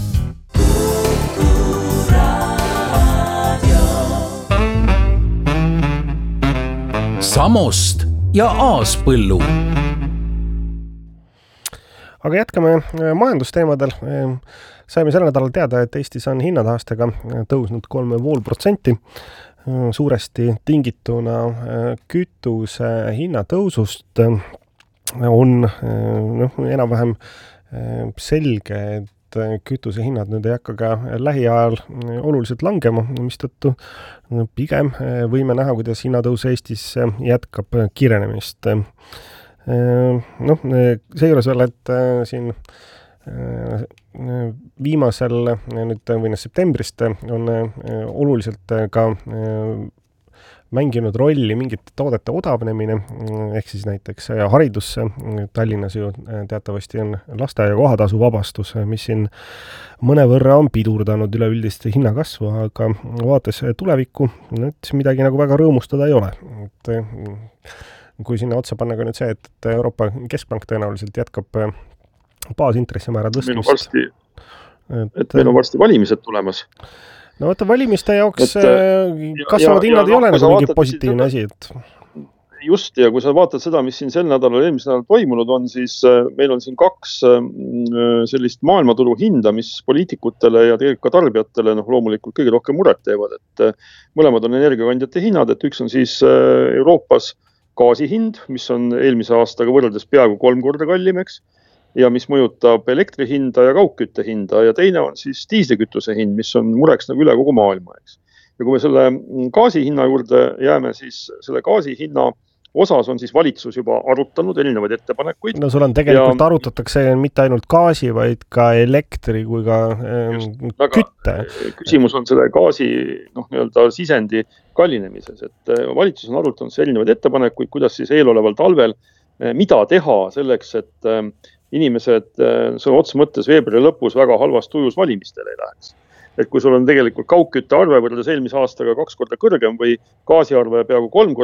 Samost ja Aaspõllu. Aga jätkame majandusteemadel. Saime selle nädalal teada, et Eestis on hinnataastega tõusnud 3,5%. Suuresti tingituna kütuse hinnatõusust on enam-vähem selge, et kütuse hinnad nüüd ei hakka ka lähiajal oluliselt langema, mistõttu pigem võime näha, kuidas hinnatõus Eestis jätkab kiirenemist. Noh, seejuures veel, et siin viimasel nüüd või septembrist on oluliselt ka mänginud rolli mingite toodete odavnemine, ehk siis näiteks haridusse. Tallinnas ju teatavasti on lasteaia kohatasu vabastus, mis siin mõnevõrra on pidurdanud üleüldist hinnakasvu, aga vaates tulevikku, et midagi nagu väga rõõmustada ei ole. Kui sinna otsa panna ka nüüd see, et Euroopa Keskpank tõenäoliselt jätkab baasintressimäärad tõstmist. Meil on varsti valimised tulemas. No vaata, valimiste jaoks kasvavad hinnad ei ole nagu mingi positiivne asi. Just, ja kui sa vaatad seda, mis siin sel nädalal, eelmisel nädalal toimunud on, siis meil on siin 2 sellist maailmaturu hinda, mis poliitikutele ja tegelikult ka tarbijatele loomulikult kõige rohkem muret teevad. Et mõlemad on energiakandjate hinnad, et üks on siis Euroopas gaasi hind, mis on eelmise aastaga võrreldes peaaegu 3 korda kallimeks ja mis mõjutab elektri hinda ja kaugkütte hinda ja teine on siis diislikütuse hind, mis on mureks nagu üle kogu maailma. Ja kui me selle gaasi hinna juurde jääme, siis selle gaasi hinna osas on siis valitsus juba arutanud erinevaid ettepanekuid. No sul on tegelikult arutatakse mitte ainult gaasi, vaid ka elektri kui ka kütte. Küsimus on selle gaasi sisendi kallinemises, et valitsus on arutanud erinevaid ettepanekuid, kuidas siis eeloleval talvel, mida teha selleks, et inimesed sõna otsa mõttes veebruari lõpus väga halvas tujus valimistele ei läheks. Et kui sul on tegelikult kaugkütte arve võrreldes eelmise aastaga 2 korda kõrgem või gaasiarve peaaegu 3 korda